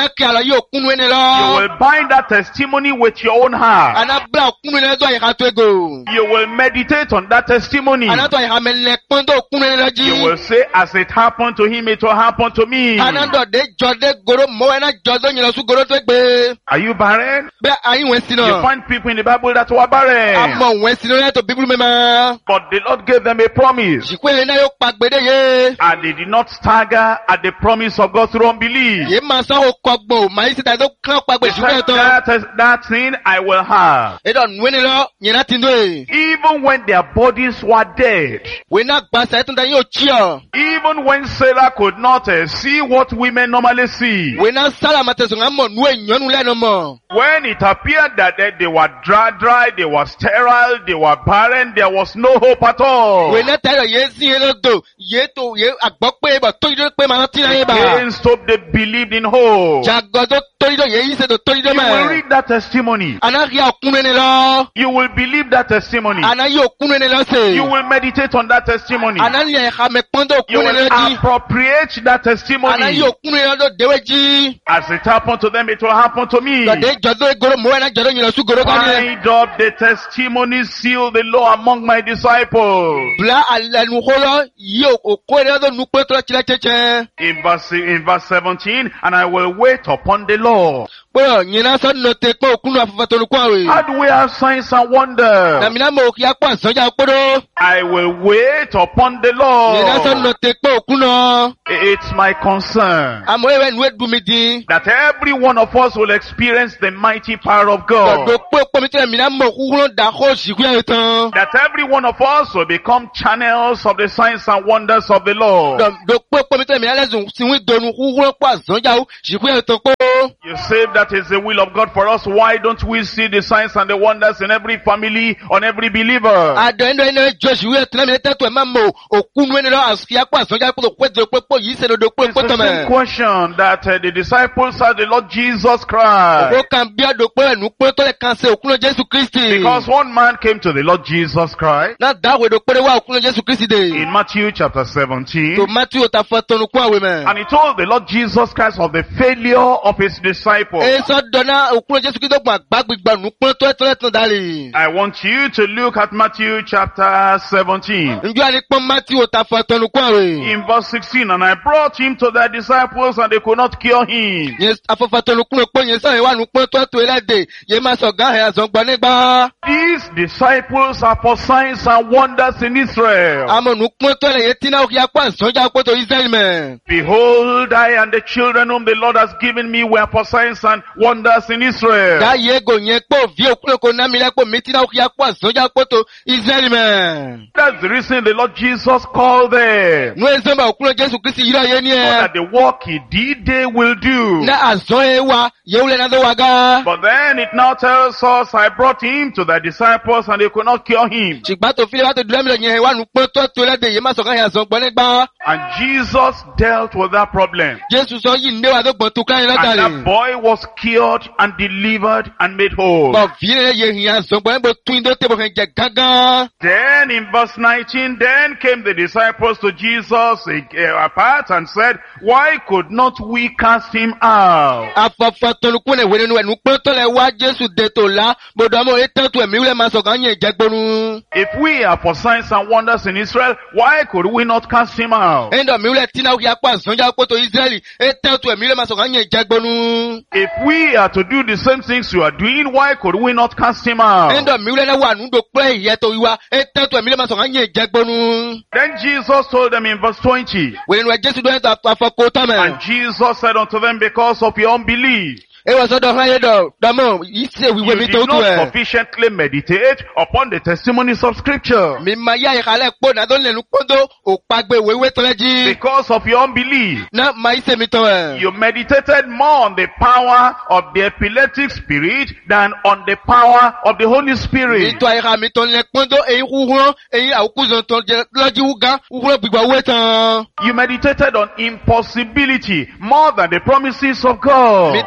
yóò kúnnú ẹni You lọ. will bind that testimony with your own heart. Anabla kúnnú ẹni lọ́jọ́ àyíká tó ego. You will meditate on that testimony. Anatọ̀ àyíká mẹ́lẹ̀ pọ́ńdọ̀ kúnnú ẹni lọ́jí. You will say, as it happened to him, it will happen to me. Anadọ̀ de jọdẹ goro mọ́ ẹ̀ná jọdọ̀ yìnyín lọ́sùn goro tó gbé. Are you barren? Bẹ́ẹ̀ ayé wẹ̀ sí You náà. find people in the Bible that were barren. Àmọ̀ wẹ̀ sí náà tó bíbélì mẹ́ma. But the Lord gave them a promise. Ṣìkú ẹ̀rẹ́ náà yóò pa gbèdé yé. And they did not stagger at the promise of God through unbelief. Yé máa sán o kọgbọ̀n, màá yí síta tó kán pa gbè They ṣùgbọ́n said, ẹ̀tọ́. that, is- that thing I will have. Ẹ̀dọ̀ nùwé ni lọ, yẹn náà ti ń dó e. Even when their bodies were dead. Wé náà gbà sàyẹ́ tó ń da yóò tí ọ. Even when Sarah could not uh, see what women normally see. Wé náà sára màtẹ̀sùn á mọ̀ nú èèyàn lẹ́nu mọ̀. When it appeared that uh, they were dry, dry, they were sterile, they were barren, there was no hope at all. Wé náà tẹ̀lé yé sí yé lọ́dọ̀, yé tó yé àgbọ̀ pé bọ̀ tó yídó pé màá tí náà yé bà. Against hope they believed in hope. Jàgọ̀ tó tó yídó yé yí ṣe tó tó yídó You will mẹ́. read that testimony. Àná rí ọkùnrin ni lọ. You will believe that testimony. Àná yí ọkùnrin ni lọ sí. You will meditate on that testimony. Àná ní ẹ̀ka mi pọ́ńdọ̀ You ọkùnrin ni will lọ jí. appropriate that Àná testimony. yí ọkùnrin ni lọ́dọ̀ déwé jí. As it happened to them, it will happen to me. Lọ́dẹ̀ jọ̀dọ̀ egoro mọ́ ẹ̀ná jọ̀dọ̀ yìí lọ sí goro ká ní. Bind up the testimony, seal the law among my disciples. Bla alẹ́nu kọ́lọ́ yí òkú ẹ̀rẹ́ lọ́dọ̀ nu pé tọ́lá tilẹ̀ tẹ́tẹ́. In verse, in verse seventeen, and I will wait upon the law. Pé ọ̀ nyina sọ nọ tẹ pé òkú nu afẹ́fẹ́ tó nu kọ́ àwẹ̀. How do we have signs and wonders? Nàmínà mọ̀ òkè akpọ̀ àsọjà kpọ́dọ̀. I will wait upon the Nyina sọ law. nọ tẹ pé òkú nọ. It's my concern Àmọ́ ẹ̀wẹ̀ nu ẹ̀dùn mi dín. that every one of us will experience the mighty power of God. Lọ́dọ̀ pé pọ́mi tẹ̀lé mìíràn mọ̀ kúkúrú dàkọ́ òsìkú yẹn tán. That every one of us will become channels of the signs and wonders of the Lord. Lọ́dọ̀ pé pọ́mi tẹ̀lé mìíràn lẹ́sùn síwìn donu kúkúrú pọ̀ àsọjà òsìkú yẹn tán pé. You say that is the will of God for us. Why don't we see the signs and the wonders in every family, on every believer? Àdọ̀ ẹ̀nu ẹ̀nu ẹ̀jọ̀ òsìkú yẹn tẹ̀lé mìíràn tẹ̀tọ̀ ẹ̀ máa mọ̀ òkú nu ẹni lọ àsìkò akpọ̀ àsọjà pé pé tó pé pé yìí ṣe lọ́dọ̀ pé It's pé the tọ̀ same mẹ́. question that uh, the disciples asked the Lord Jesus Christ. Òkú kan bí àdó pé ẹ̀nu pé tọ́lẹ̀ kan ṣe òkú náà Jésù Kristi. Because one man came to the Lord Jesus Christ Náà dáwọ̀ èdò péré wá òkú náà Jésù Kristi dé. in Matthew chapter seventeen. Tó Matthew ta fọ́ tọ́nu kú àwẹ̀ mẹ́. And he told the Lord Jesus Christ of the failure of his disciples. Èso dọ̀nà òkú náà Jésù Kristi gbọ̀n àgbàgbìgbà nù pọ́n tọ́lẹ̀ tọ́lẹ̀ tán dálé. I want you to look at Matthew chapter seventeen. Njọ́ àní pọ́n Matthew ta fọ́ tọ́nu kú àwẹ̀. In verse sixteen, and I brought him to their disciples and they could not cure him. Yẹn afọ́fọ́ tọ́nu kú pọ́n yẹn sọ̀rọ̀ ìwà nù pọ́n tọ́ tó ẹlẹ́dẹ̀ yẹn máa sọ̀ gáhẹ̀ àzọ̀gbọ́n nígbà. These disciples are for signs and wonders in Israel. Àmọ̀ nù pọ́n tọ́lẹ̀ yẹn tí náà kí apá àsọ̀jà pọ́tò Israẹli mẹ́. Behold, I and the children whom the Lord has given me were for signs and wonders in Israel. Dá yẹ gò yẹn pọ̀ vi òkú náà kò ná mi lẹ́pọ̀ mi tí náà kí apá àsọ̀jà pọ́tò Israẹli mẹ́. That's the reason the Lord Jesus called them. Nú ẹ̀ sọ́mà òkú náà Jésù Kristi yìí náà yé ní So ẹ̀. that the work he did, they will do. Na azɔ ye wa yewule na do wa ga. But then it now tells us, I brought him to the disciples and they could not cure him. Ṣùgbọ́n tó fi lè wá tó dúró mi lọ yẹn wá nu pé tó tó lẹ́dẹ̀ yìí má sọ̀kan yẹn àzọ̀ gbọ́n nígbà. And Jesus dealt with that problem. Jésù sọ yìí ní wa tó gbọ̀n tó káyìn And látàrí. that boy was cured and delivered and made whole. Bọ̀ fi lè yẹ ìyẹn àzọ̀ gbọ́n níbo tún indó tébò kẹ́ jẹ gángan. Then in verse nineteen, then came the disciples to Jesus uh, apart and said, why could not we cast him out? Afọ̀fọ̀ tolukú lè wé nínú ẹ̀nu pé tó lè wá Jésù dé tó la. Bọ̀dọ̀ àmọ́ èyí tẹ́tù ẹ̀mí wílẹ̀ máa sọ̀kan yẹn jẹ gbónú. If we are for signs and wonders in Israel, why could we not cast him out? Ẹ̀ńdọ̀ mi wílẹ̀ tí náà kí apá àsọ̀njà pé tó Ísírẹ́lì. Èyí tẹ́tù ẹ̀mí wílẹ̀ máa sọ̀kan yẹn jẹ gbónú. If we are to do the same things you are doing, why could we not cast him out? Ẹ̀ńdọ̀ mi wílẹ̀ náà wà nùdó pé ìyẹ́ tó wíwá. Èyí tẹ́tù ẹ̀mí wílẹ̀ máa sọ̀kan yẹn jẹ gbónú. Then Jesus told them in verse twenty, Wèé nu ẹ̀ Jésù dọ́ ẹ̀ afọ̀kó tán mẹ́. and Jesus said unto them, because of your unbelief, Ewa sọ́dọ̀ hàn yé dọ̀ dọ̀mọ́ ìṣe wíwé you mi did tó tú not ẹ̀. sufficiently meditate upon the testimonies of Scripture. Mi ma yá ìkàlẹ̀ pọ̀ náà tó lè nu kóńdó òpàgbé wéwé tọ́lẹ̀ jí. Because of your unbelief, Náà ma ìṣe mi tán ẹ̀. you meditated more on the power of the epileptic spirit than on the power of the Holy Spirit. Ìtọ́ àyíká mi tán lẹ kóńdó èyí kúkúrọ́ èyí àwòkúzọ̀ tán jẹ lọ́jí wúgá kúkúrọ́ gbígbà wé tán. You meditated on impossibility more than the promises of God. Mi tòun lẹ pé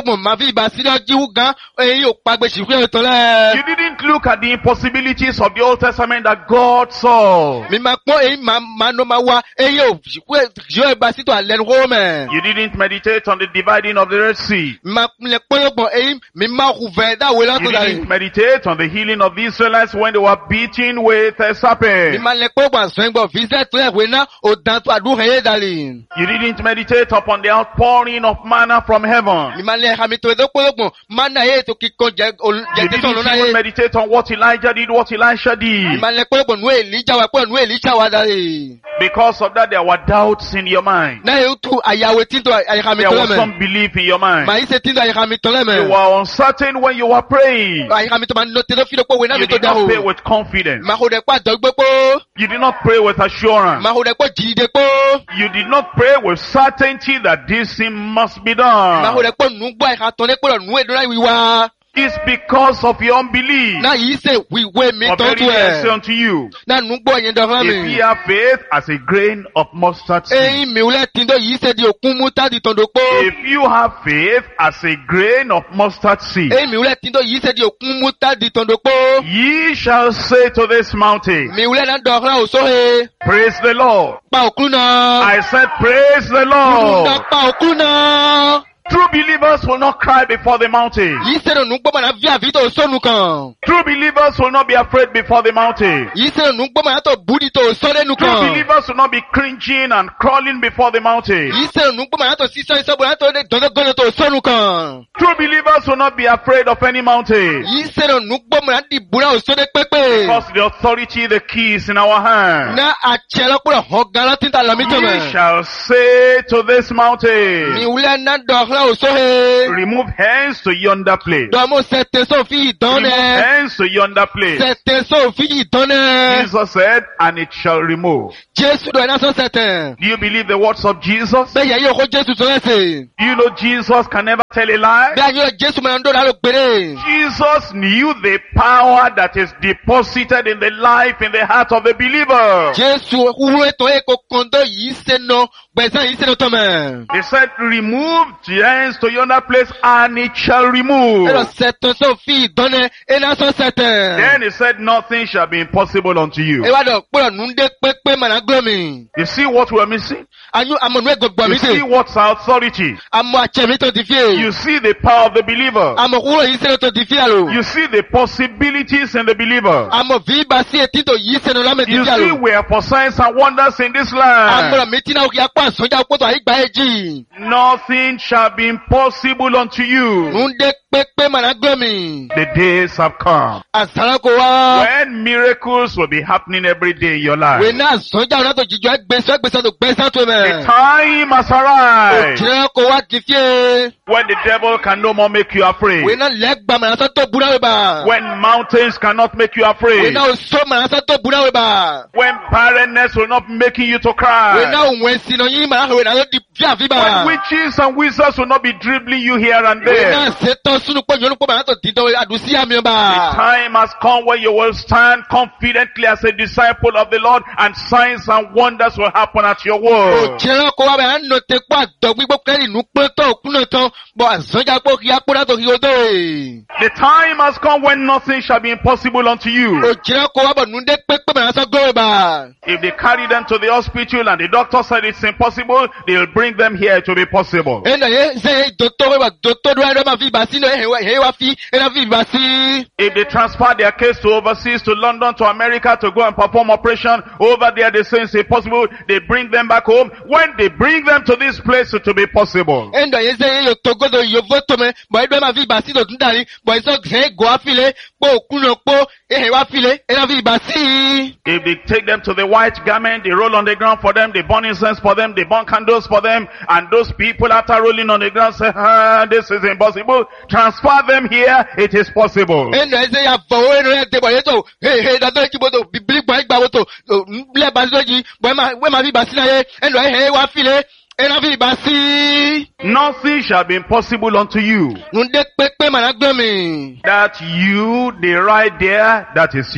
mo ma fi ba si lo jiwu gan eyin o pa gbe si fun etan le. You didn't look at the impossibilities of the Old Testament that God saw. Mi ma po eyin ma ma no ma wa eyin o jo e ba si to ale ro me. You didn't meditate on the dividing of the Red Sea. Ma le po yo eyin mi ma ku ve da we la You to da. didn't meditate on the healing of the Israelites when they were beaten with a Mi serpent. ma le po gba so ngbo visit to e we na o dan to adu he dali. You didn't meditate upon the outpouring of manna from heaven. Mi ma le ha mi to do po yo ma na e to ki ko je je You ti so didn't lo na even e. meditate on what Elijah did, what Elisha Mi did. ma le po yo nu Elijah wa po nu Elisha wa dali. Because of that, there were doubts in your mind. Na e tu ayawe tin to ayika mi There to le was me. some belief in your mind. Ma ise tin to ayika mi to le me. You were uncertain when you were praying. Ayika mi to ma no te do fi do po we na You mi to did da not o. pray with confidence. Ma ho de pa do gbe po. You did not pray with assurance. Ma ho de po ji de po. You did not pray with certainty that this thing must be Ma ho done. de po nu gbo ayika to le po nu e do ra wi wa. It's because of your unbelief. Na yi se wi we mi Of to very tu I say e. unto you, Na nu gbo yin do ran if ye mi. have faith as a grain of mustard seed, Eyin mi o le tin do yi se di okun mu ta di ton do po. if you have faith as a grain of mustard seed, Eyin mi o le tin do yi se di okun mu ta di ton do po. ye shall say to this mountain, Mi o le na do ran o so he. praise the Lord. Pa okun na. I said, praise the Na Lord. pa okun na. True believers will not cry before the mountain. Yi se do nu gbo ma na vi avi to so nu kan. True believers will not be afraid before the mountain. Yi se do nu gbo ma na to budi to so le nu True kan. believers will not be cringing and crawling before the mountain. Yi se do nu gbo ma na to si so so bo na to de do do to so nu kan. True believers will not be afraid of any mountain. Yi se do nu gbo ma na di bura o so de pepe. Because the authority, the key is in our hand. Na ache lo puro ho gara tin ta lo mi to We me. shall say to this Mi mountain, wule na do ran o so he. remove hence to yonder place. Do mo se te so fi don Remove ne. hence to yonder place. Se te so fi don ne. Jesus said, and it shall remove. Jesu do na so se te. Do you believe the words of Jesus? Be ye yo ko Jesu so le se. Do you know Jesus can never tell a lie? Be ye Jesu ma ndo la lo pere. Jesus knew the power that is deposited in the life, in the heart of the believer. Jesu wúwo ètò èkó kondo yìí ṣe nà gbẹ̀sán yìí ṣe nà tọ́mẹ̀. He said, remove hence to yonder place, and it shall remove. Ẹ̀rọ sẹ̀tọ̀ sọ fi ìdánná ẹ̀nà sọ sẹ̀tẹ̀. Then he said, nothing shall be impossible unto you. Ìwádọ̀ pẹ̀lú nùdé pépé màná gbọ́mi. You see what we're missing? Àyù àmọ̀nù ẹ̀gbọ̀gbọ̀ You mi see dè. what's our authority? Àmọ̀ àtsẹ̀mí tó ti fi è. You see the power of the believer. Àmọ̀ kúrò yìí ṣe tó ti fi àlò. You see the possibilities in the believer. Àmọ̀ fi ibà sí etí tó yìí ṣe nà lámẹ̀ ti You fi see àlò. we are for signs and wonders in this land. Àmọ̀ràn mi tí náà kí apá àsọjá pọ̀tọ̀ àyígbá ẹ̀jì. Nothing shall be impossible unto you. Nùdé pépé màná gbọ́mi. The days have come Àsàrà kò wá. when miracles will be happening every day in your life. Wèé náà àsọjá ọ̀nà tó jíjọ ẹgbẹ́sán ẹgbẹ́sán tó gbẹ́sán tó The mẹ́. time has arrived Òjìrẹ́ kò wá ti fi è. when the devil can no more make you afraid. Wena legba manasa to buna weba. When mountains cannot make you afraid. Wena oso manasa to buna weba. When barrenness will not making you to cry. Wena unwensi no yin manasa wena no di via When viba. witches and wizards will not be dribbling you here and there. Wena seto sunu po yonu po manasa dido adusi ami The ba. time has come where you will stand confidently as a disciple of the Lord, and signs and wonders will happen at your word. Òjìrẹ́ kò wá bẹ̀ no te kwa dọ̀gbí gbọ́ kẹ́rì nù pé tó kúnà tán. Bọ̀ àzọ́jà pọ̀ kí apò náà tó kí o tó e. The time has come when nothing shall be impossible unto you. Òjìrẹ́ kò wá bọ̀ nùdé pépé manasa gbọ́ weba. If they carry them to the hospital and the doctor said it's impossible, they'll bring them here to be possible. Ẹnà yẹ ṣe dòtó wẹ́wà dòtó dúró ẹ̀rọ máa fi ìbá sí ní ẹ̀hẹ́ wá fi ẹ̀rọ fi ìbá sí. If they transfer their case to overseas, to London, to America, to go and perform operation over there, they say it's impossible. They bring them back home. When they bring them to this place, it will be possible. Ẹnà yẹ ṣe yóò togodo yóò vó tọmẹ bọ̀ ẹ̀rọ máa fi ìbá sí lòtún dàrí bọ̀ ẹ̀sọ́ ṣe gò wá file pọ̀ òkúnà pọ̀ ẹ̀hẹ́ wá file ẹ̀rọ fi ìbá sí. If they take them to the white garment, they roll on the ground for them, they burn incense for them, they burn candles for them, and those people after rolling on the ground say, ah, this is impossible. Transfer them here, it is possible. Ẹnà yẹ ṣe yà fọwọ́ ẹ̀rọ yẹ tẹ̀bọ̀ yẹ tó ẹ̀hẹ́ dàtọ́ ẹ̀kí bọ́tò bíbélì gbọ́ ẹgbà wọ́tò ńlẹ̀ bá sí lójì bọ̀ ẹ̀ máa fi ìbá sí náà yẹ ẹnà ẹ̀hẹ́ wá file ẹ̀rọ fi ìbá sí. Nothing shall be impossible unto you. Nùdé pépé màná gbọ́ mi. That you, the right there, that is you.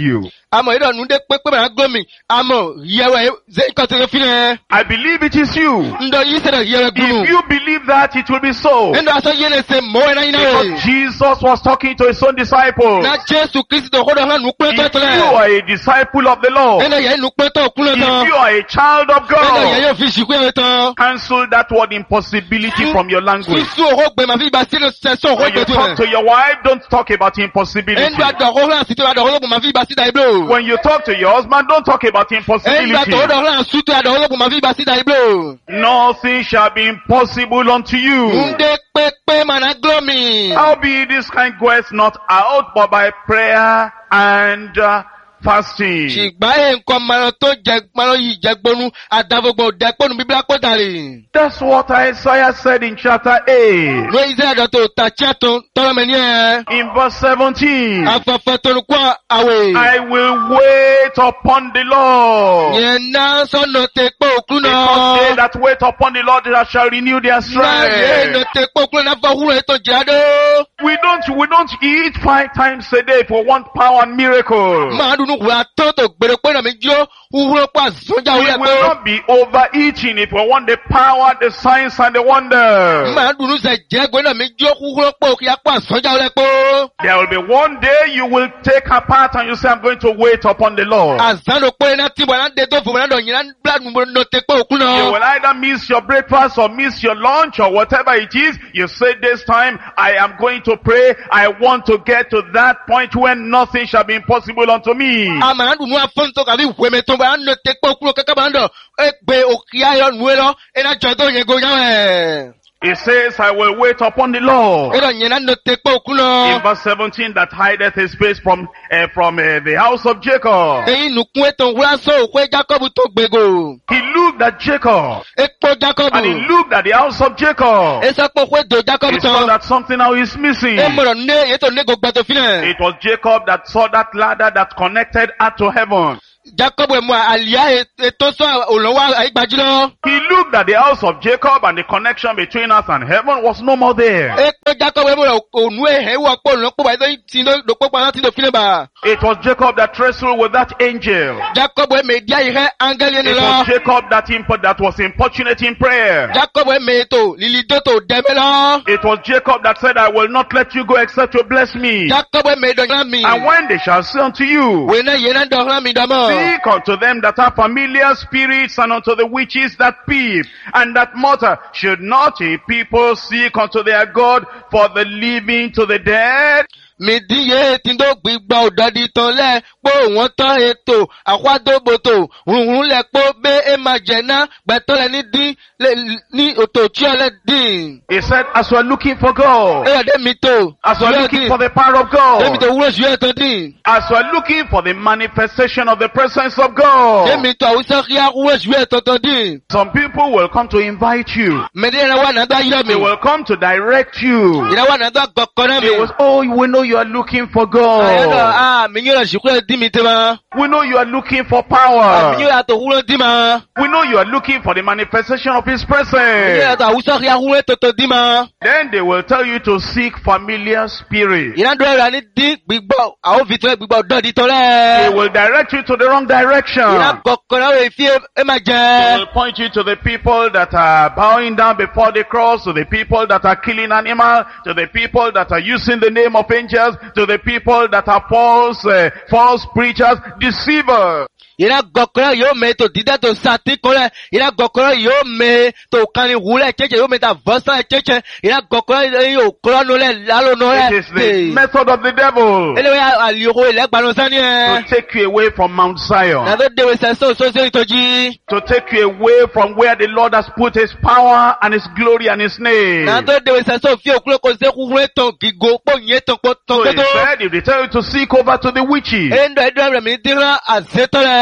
Amo edo nunde pepe mana glomi. Amo yewe zeko te fine. I believe it is you. Ndo yise na yewe gunu. If you believe that, it will be so. Ndo aso yene se mo na ina. Because Jesus was talking to his own disciples. Na Jesu Kristo hodo han nukwe If to le. you are a disciple of the Lord, Ndo ye nukwe to kulo if to. you are a child of Ndo ye God, yo fishi kwe to. cancel that word impossibility from your language. Fisu ho gbe ma fi ba sino se so ho When you gbe talk to. to your wife, don't talk about impossibility. Ndo ado ho la sito ado ho ma fi ba sida iblo. When you talk to your husband, don't talk about Ndo impossibility. ado ho la suto ado ho ma fi ba sida iblo. Nothing shall be impossible unto you. Nde pepe mana glomi. Howbeit this kind goeth not out but by prayer and uh, fasting. Ṣìgbà yẹn nǹkan mara tó jẹ mara yìí jẹ gbónú àdàbògbò dẹ́pọ̀nù bíbélà kó dàrí. That's what Isaiah said in chapter eight. Ló iṣẹ́ àjọ tó tàchí àtún tọ́lọ́ mi ní ẹ̀. In verse seventeen. Afẹ́fẹ́ tó ń kó àwẹ̀. I will wait upon the Lord. Yẹn náà sọ̀nà tẹ pé òkú Because náà. they that wait upon the Lord they shall renew their Náà yẹn nà strength. tẹ pé òkú náà fọ́ wúrọ̀ ètò ìjìyàdó. We don't, we don't eat five times a day if we want power and miracle. Máa dunu wúrà tó tó gbèrè pé nàmi jó wúrọ̀ pọ̀ àzọ́jà We wúrẹ̀ will pé. not be overeating if we want the power, the signs and the wonder. Máa dunu sẹ̀ jẹ́ gbé nàmi jó wúrọ̀ pọ̀ òkè apọ̀ àzọ́jà wúrẹ̀ pé. There will be one day you will take apart and you say, I'm going to wait upon the Lord. Àzánò pé náà tí wọ́n á dé tó fún wọn náà yìí náà bílánù mo nà tẹ pé òkú You náà. will either miss your breakfast or miss your lunch or whatever it is. You say this time, I am going to pray. I want to get to that point when nothing shall be impossible unto me. Ama ndu nwa fonto ka bi weme to ba no te po kuro kaka ba ndo e gbe okia yo nuelo e na jodo yen go yawe. It says, I will wait upon the Lord. E do yen na no te po In kuno. verse seventeen, that hideth his face from uh, from uh, the house of Jacob. E inu kun eton wura so kwe Jacob to gbego. He looked at Jacob E po Jacob. and he looked at the house of Jacob. E so po kwe do Jacob He saw to. that something now is missing. E mo ne e to ne go gba to fine. It was Jacob that saw that ladder that connected earth to heaven. Jacob e mo alia e to so olowa aigbaji lo. He looked at the house of Jacob and the connection between earth and heaven was no more there. E po Jacob e mo onu e he wo po lo po ba do ti do po pa ti do fine ba. It was Jacob that wrestled with that angel. Jacob e me dia ihe angel ni It lo. was Jacob that imp- that was importunate in prayer. Jacob e me to lili do to deme lo. It was Jacob that said, I will not let you go except you bless me. Jacob e me do mi. And when they shall say unto you, We na yena do mi do mo. speak unto them that are familiar spirits and unto the witches that peep and that mutter, should not a people seek unto their God for the living to the dead? Mi diye ti do gbigba odadi tan le po won tan ètò akwadoboto runrun le po be e ma jena gbeto le ni din le ni oto ti ole din. He said, as we are looking for God, E de mi to. as we are looking for the power of E mi God, to wuro ju e to din. as we are looking for the manifestation of the presence of God, E mi to awusa kia wuro ju e to to din. some people will come to invite you. Me de na wa na da yo They mi. will come to direct you. Ina wa na da gokona mi. They will, oh, we know you are looking for Ayo God. ah mi yo ji ko di mi te ma. We know you are looking for Mi power. yo to wuro di ma. We know you are looking for the manifestation of His Mi yo presence. to awusa kia wuro to to di ma. Then they will tell you to seek familiar spirits. Ina do ra ni din gbigbo a o vitre gbigbo odadi to They le. will direct you to the wrong direction. Ina gokona we fi e ma They je. will point you to the people that are bowing down before the cross, to the people that are killing animals, to the people that are using the name of angels, to the people that are false, uh, false preachers, deceivers. Ina gokona yo me to dida to sati kole. Ina gokona yo me to kani wule cheche yo me ta vosa cheche. Ina gokona yo kolo no le lalo no It le. is the method of the devil Ele we aliyo ele gba no sani to e. take you away from Mount Na Zion, do de we se so so so itoji. to take you away from where the Lord has put His power and His glory and His name. Na do de we se so fi okulo ko se kuhun ton gigo po yen ton po So ton he to. said, if they tell you to seek over to the witches, Endo edo re mi dira azetole.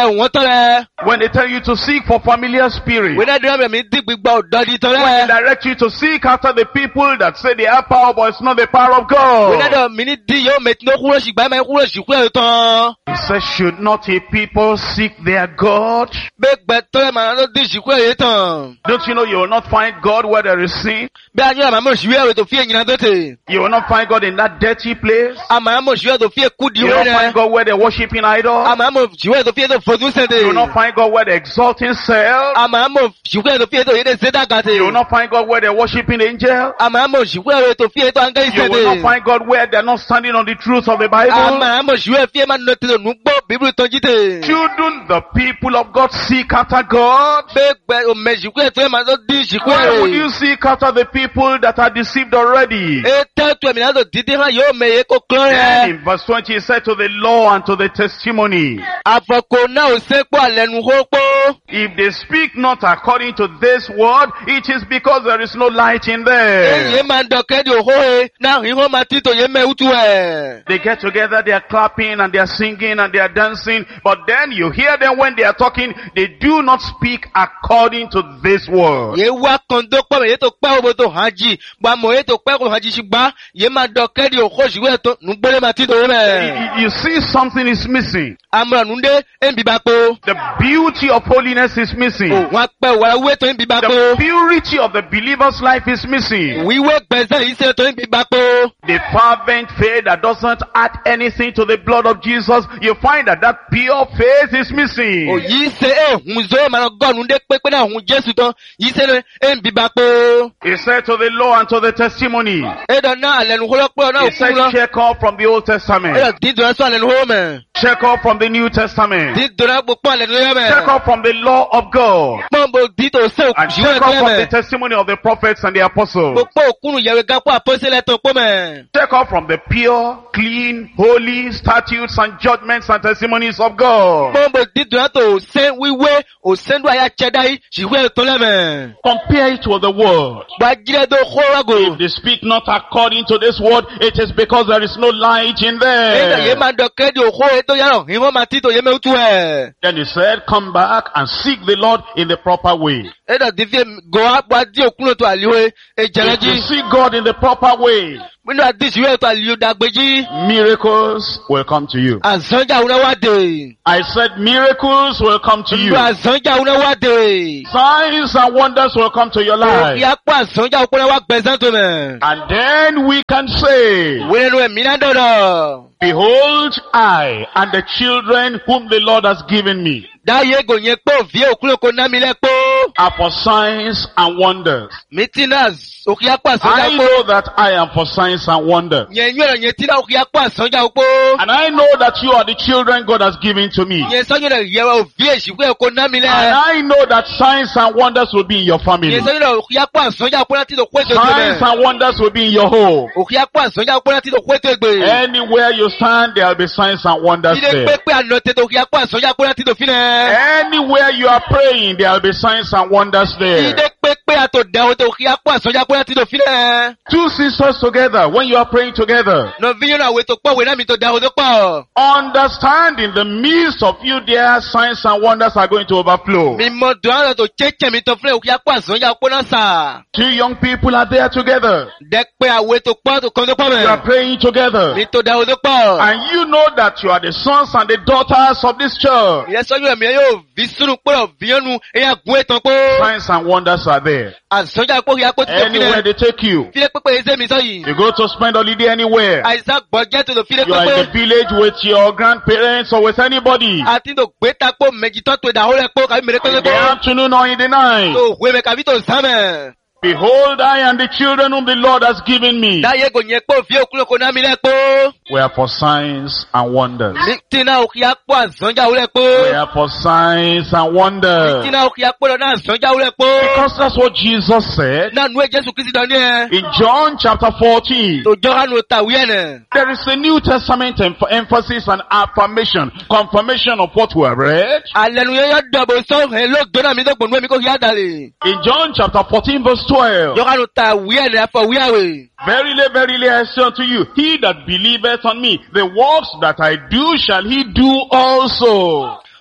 rẹ̀ wọ́n tọ́ rẹ̀. When they tell you to seek for familiar spirits. Wọ́n náà dúró bẹ̀rẹ̀ mi dìgbì gbọ́ ọ̀dọ́ di tọ́ When rẹ̀. they direct you to seek after the people that say they have power but it's not the power of Wọ́n náà God. dọ̀ mi ní di yóò mẹ̀tí ní kúrò ṣìgbà ẹ̀ kúrò ṣìkú ẹ̀ tán. He says, should not a people seek their God? Bẹ́ẹ̀ gbẹ tọ́ rẹ̀ màá ló di ṣìkú ẹ̀ tán. Don't you know you will not find God where there is sin? Bẹ́ẹ̀ a yóò àmà mọ̀ ṣìwé ẹ̀rọ tó fi èyí náà tó tè. You will not find God in that dirty place. Àmà mọ̀ ṣìwé tó fi èkú di You will wọ́n not find rẹ̀. God where they're worshiping idols. Àmà mọ̀ ṣìwé tó fi ètò fojú You sẹ́ndẹ̀. will not find God where they're exalting self. Àmà mọ̀ ṣìwé tó fi ètò yéde sédàgàtè. You will not find God where they're worshiping angels. Àmà mọ̀ ṣìwé tó fi ètò àǹgá You will not ìsẹ̀dẹ̀. find God where they're not standing on the truth of the Bible. Àmà mọ̀ ṣìwé fi èmà nọ tẹ̀lé nùgbọ́ bíbélì tán jíde. Shouldn't the people of God seek after God? Bẹ́ẹ̀ gbẹ òmẹ ṣìwé tó èmà tó di ṣìkú Why would ẹ̀. you seek after the people that are deceived already? Ètò ẹ̀mí náà tó dídí hàn yóò mẹ̀yẹ kó kúrò Then rẹ̀. in verse twenty, he said to the law and to the testimony, Àfọ̀kò náà ò sẹ́pọ̀ àlẹ́nu hópó. if they speak not according to this word, it is because there is no light in them. Èyí máa ń dọ̀kẹ́ di òhó e, náà ìhó máa títò yé mẹ́wútú ẹ̀. They get together, they are clapping and they are singing and they are dancing, but then you hear them when they are talking, they do not speak according to this word. Yé wá kan tó pọ̀ mẹ́ yé tó pẹ́ òbò tó hàn jì, gbà mọ̀ yé tó pẹ́ kò hàn jì ṣùgbọ́n yé máa dọ̀kẹ́ di òhó ṣùgbọ́n tó nùgbọ́lé máa títò yé mẹ́. You, you see something is missing. Àmọ̀ nùdé ń bíbá po. The beauty of holiness is missing. Ò wọ́n pẹ́ wàrà wé tó ń bíbá po. The purity of the believer's life is missing. Wíwé gbẹ̀sẹ̀ yìí ṣe tó ń bíbá po. The fervent faith that doesn't add anything to the blood of Jesus, you find that that pure faith is missing. Ò yìí ṣe èhùn zó màá gọ́ọ̀nù dé pépé náà hùn Jésù tán, yìí ṣe ń bíbá po. He said to the law and to the testimony, Èdè náà àlẹ́nu hólọ́pọ̀ náà he kú said lọ. check off from the Old Testament, Èdè dídùn ẹ̀ sọ àlẹ́nu hó mẹ́. check off from the New Testament, Dídùn ẹ̀ gbogbo àlẹ́nu yẹ́ mẹ́. check off from the law of God, Pọ́nbó dídò ṣe and òkùnṣíwẹ̀ check tó off yẹ from the mẹ́. testimony of the prophets and the apostles. Gbogbo òkúrù yẹ̀wé gápọ̀ àpọ́sílẹ̀ tó pọ́ mẹ́. Check off from the pure, clean, holy statutes and judgments and testimonies of God. Pọ́nbó dídùn ẹ̀ tó òsén wíwé òséndú àyà ṣẹ̀dá yìí ṣìwé tó lẹ́mẹ̀. Compare it with the word. Gbàgídẹ́ tó kórágò. If they speak not according to this word, it is because there is no light in Èdè yé them. máa dọ̀kẹ́ di òkó ètò yàrá ìwọ́n máa títò yé mẹ́wútú ẹ̀. Then he said, come back and seek the Lord in the proper way. Èdè dídí gòwá wá dí òkúrò tó àlíwé If èjẹ̀rẹ́jì. you seek God in the proper way, Nínú àdíṣìwé tó àlíwé dàgbéjì. miracles will come to you. Àzánjà òun wá dé. I said miracles will come to you. Nínú àzánjà òun wá dé. Signs and wonders will come to your life. Ìyá pọ̀ àzánjà òun wá gbẹ̀sán tó mẹ́. And then we can say, Wẹ́rẹ́ ẹ̀mí náà dọ̀dọ̀. behold, I and the children whom the Lord has given me Dáyé gònyẹ pé òfìé òkúrò kò ná mi lẹ́pọ̀. are for signs and wonders. Mitinas òkè apá àsánjà I òpó. know that I am for signs and wonders. Yẹn yọ̀rọ̀ yẹn tí náà òkè apá àsánjà òpó. And I know that you are the children God has given to me. Yẹn sọ́yìn rẹ̀ yẹwà òfìé ìṣìkú kò ná mi And lẹ́. I know that signs and wonders will be in your family. Yẹn sọ́yìn rẹ̀ òkè apá àsánjà òpó láti lò kwéto Signs gbé. and wonders will be in your home. Òkè apá àsánjà òpó láti lò kwéto gbé. Anywhere you stand, there will be signs and wonders Ilé there. pépé àná tètè òkè apá àsánjà òpó láti lò fínẹ̀. Anywhere you are praying, there will be signs and wonders there. Ilé pépé àtòdà òtò òkè apá àsánjà òpó láti lò fínẹ̀. Two sisters together, when you are praying together, Nọ̀víyàn náà wètò pọ̀ wẹ̀ náà mi tó da òtò pọ̀. understand in the midst of you there, signs and wonders are going to overflow. Mi mọ̀ dùn àwọn tó chéchè mi tó fúnẹ̀ òkè apá àsánjà òpó náà sà. Two young people are there together. Dẹ́pẹ́ àwẹ̀ tó pọ̀ tó kàn tó pọ̀ You are mẹ́. praying together. Mi tó da òtò pọ̀. And you know that you are the sons and the daughters of this church. Ìyẹn sọ́yìn ẹ̀mí yóò fi sínú pé ọ̀fìyànnu ẹ̀yà gún ètò pé. Signs and wonders are there. Àsánjà òpó kìí apó títò Anywhere fínẹ̀. they take you. Fílẹ̀ pépé ẹsẹ̀ mi sọ́yìn. You go to spend holiday anywhere. Àìsàn gbọ́jẹ́ tó lò fílẹ̀ You are in the pépé. village with your grandparents or with anybody. Àti tó gbé takpo méjì tó tó ìdáwó rẹ̀ pọ̀ kàbí mèrè In the pépé. afternoon or in the night. Tó wé mẹ́ kàbí tó sámẹ̀. Behold, I and the children whom the Lord has given me Dáyé kò yẹ pé òfin òkúlò kò náà mi lẹ́ pọ̀. were for signs and wonders. Tina òkè apó àsánjà wúlẹ̀ pọ̀. Were for signs and wonders. Tina òkè apó lọ náà àsánjà wúlẹ̀ pọ̀. Because that's what Jesus said Náà nú ẹ̀ Jésù Kristi dání ẹ̀. in John chapter fourteen. Tó jọ́ra nù tàwí ẹ̀ nẹ̀. There is a New Testament emph- emphasis and affirmation, confirmation of what we have read. Àlẹ́nu yẹn yọ dọ̀bọ̀ sọ́hìn lóògbé náà mi tó gbòǹdó mi kò kí á dàlè. In John chapter fourteen verse twelve. Jọ́ra nù tàwí ẹ̀ nẹ̀ afọ wíyàwó. Verily, verily, I say unto you, he that believeth on me, the works that I do shall he do also.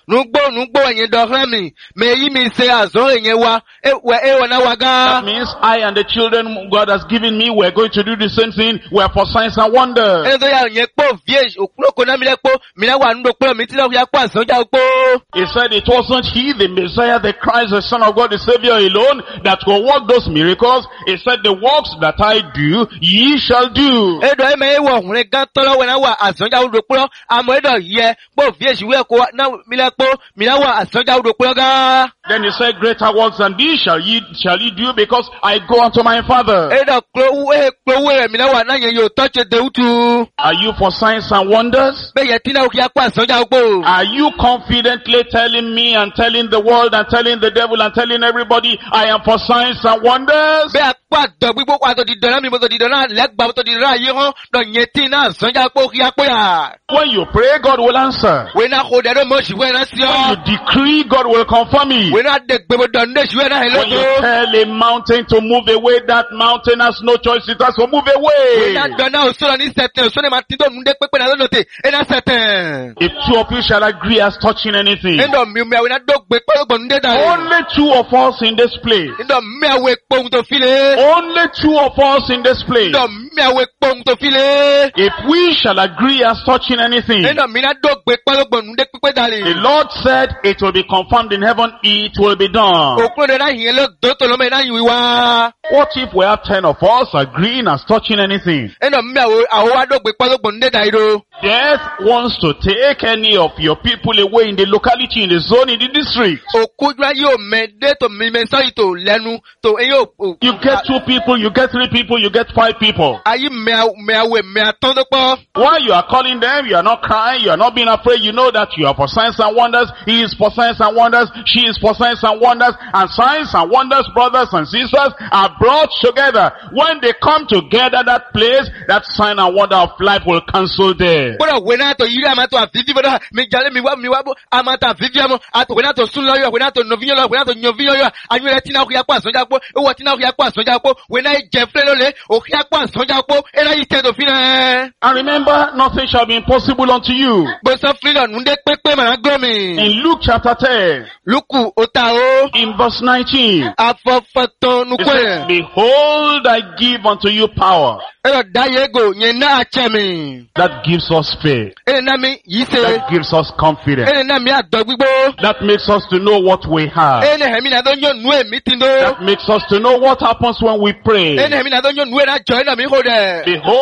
nugbo nugbo enye dohrami me yi mi se azo enye wa e we e wona waga. That means I and the children God has given me, we're going to do the same thing. We're for signs and wonders. E do ya enye po vie okuloko na mi le po mi na wa ndo po mi ti na ya po asonja po. He said it wasn't he, the Messiah, the Christ, the Son of God, the Savior alone that will work those miracles. He said the works that I do, ye shall do. E do e me e wo hun gan tolo we na wa asonja ndo po amo e do ye po vie si we ko na mi le po mi na wa asonja ndo po ga. Then he said, greater works than these shall ye shall ye do, because I go unto my Father. E do klo we klo we mi na wa na yen yo touch de utu. Are you for signs and wonders? Be ye ti na o ki apa asonja po. Are you confidently telling me and telling the world and telling the devil and telling everybody, I am for signs and wonders? Be apa do gbigbo kwa to di dona mi mo to di dona legba to di ra ye ho do yen ti na asonja po ki apo ya. When you pray, God will answer. We na ko de do mo si we na si When o. you decree, God will confirm it. We na de gbebo do nde si we na When you hello. tell a mountain to move away, that mountain has no choice, it has to move We away. na do na o so ni certain so ne ma ti do nde pepe na lo te e na certain. If two of you shall agree as touching anything, Endo mi me we na do gbe pe go nde da. only two of us in this place, Endo me we po to file. only two of us in this place, Endo me we po to file. if we shall agree as touching anything, Endo mi na do gbe pe go nde pepe da the le. Lord said it will be confirmed in heaven, it will be done. Okun de na yin lo do to lo me na yin wa. What if we have ten of us agreeing as touching anything? Endo me awo awo wa do gbe pe go nde da iro. Death wants to take any of your people away in the locality, in the zone, in the district. Okujwa yo me de to mi me so ito lenu to e yo. You get two people, you get three people, you get five people. Ayi me me awe me aton do po. While you are calling them, you are not crying, you are not being afraid, you know that you are for signs and wonders, he is for signs and wonders, she is for signs and wonders, and signs and wonders, brothers and sisters, are brought together. When they come together, that place, that sign and wonder of life will cancel there. Bodo wena to yiri amato avivi bodo mi jale mi wa mi wa bo amata avivi amo ato wena to sun lo yo wena to novinyo lo wena to nyovinyo yo anyu re tina ku ya kwa sonja po e wo tina ku ya kwa sonja po wena e je fle lo le o ki ya kwa sonja po e ra yi te do fina. And remember, nothing shall be impossible unto you. Bo so freedom nde pepe ma gbo mi. In Luke chapter ten, Luku ota o in verse nineteen, afofoto nu it ko says, e. behold, I give unto you power. E lo da yego yen na ache mi. That gives us faith. E na mi yi se. That gives us confidence. E na mi ado gbigbo. That makes us to know what we have. E na hemi na do nyo nu e mi tindo. That makes us to know what happens when we pray. E na hemi na do nyo nu e na join na mi ho de. Behold,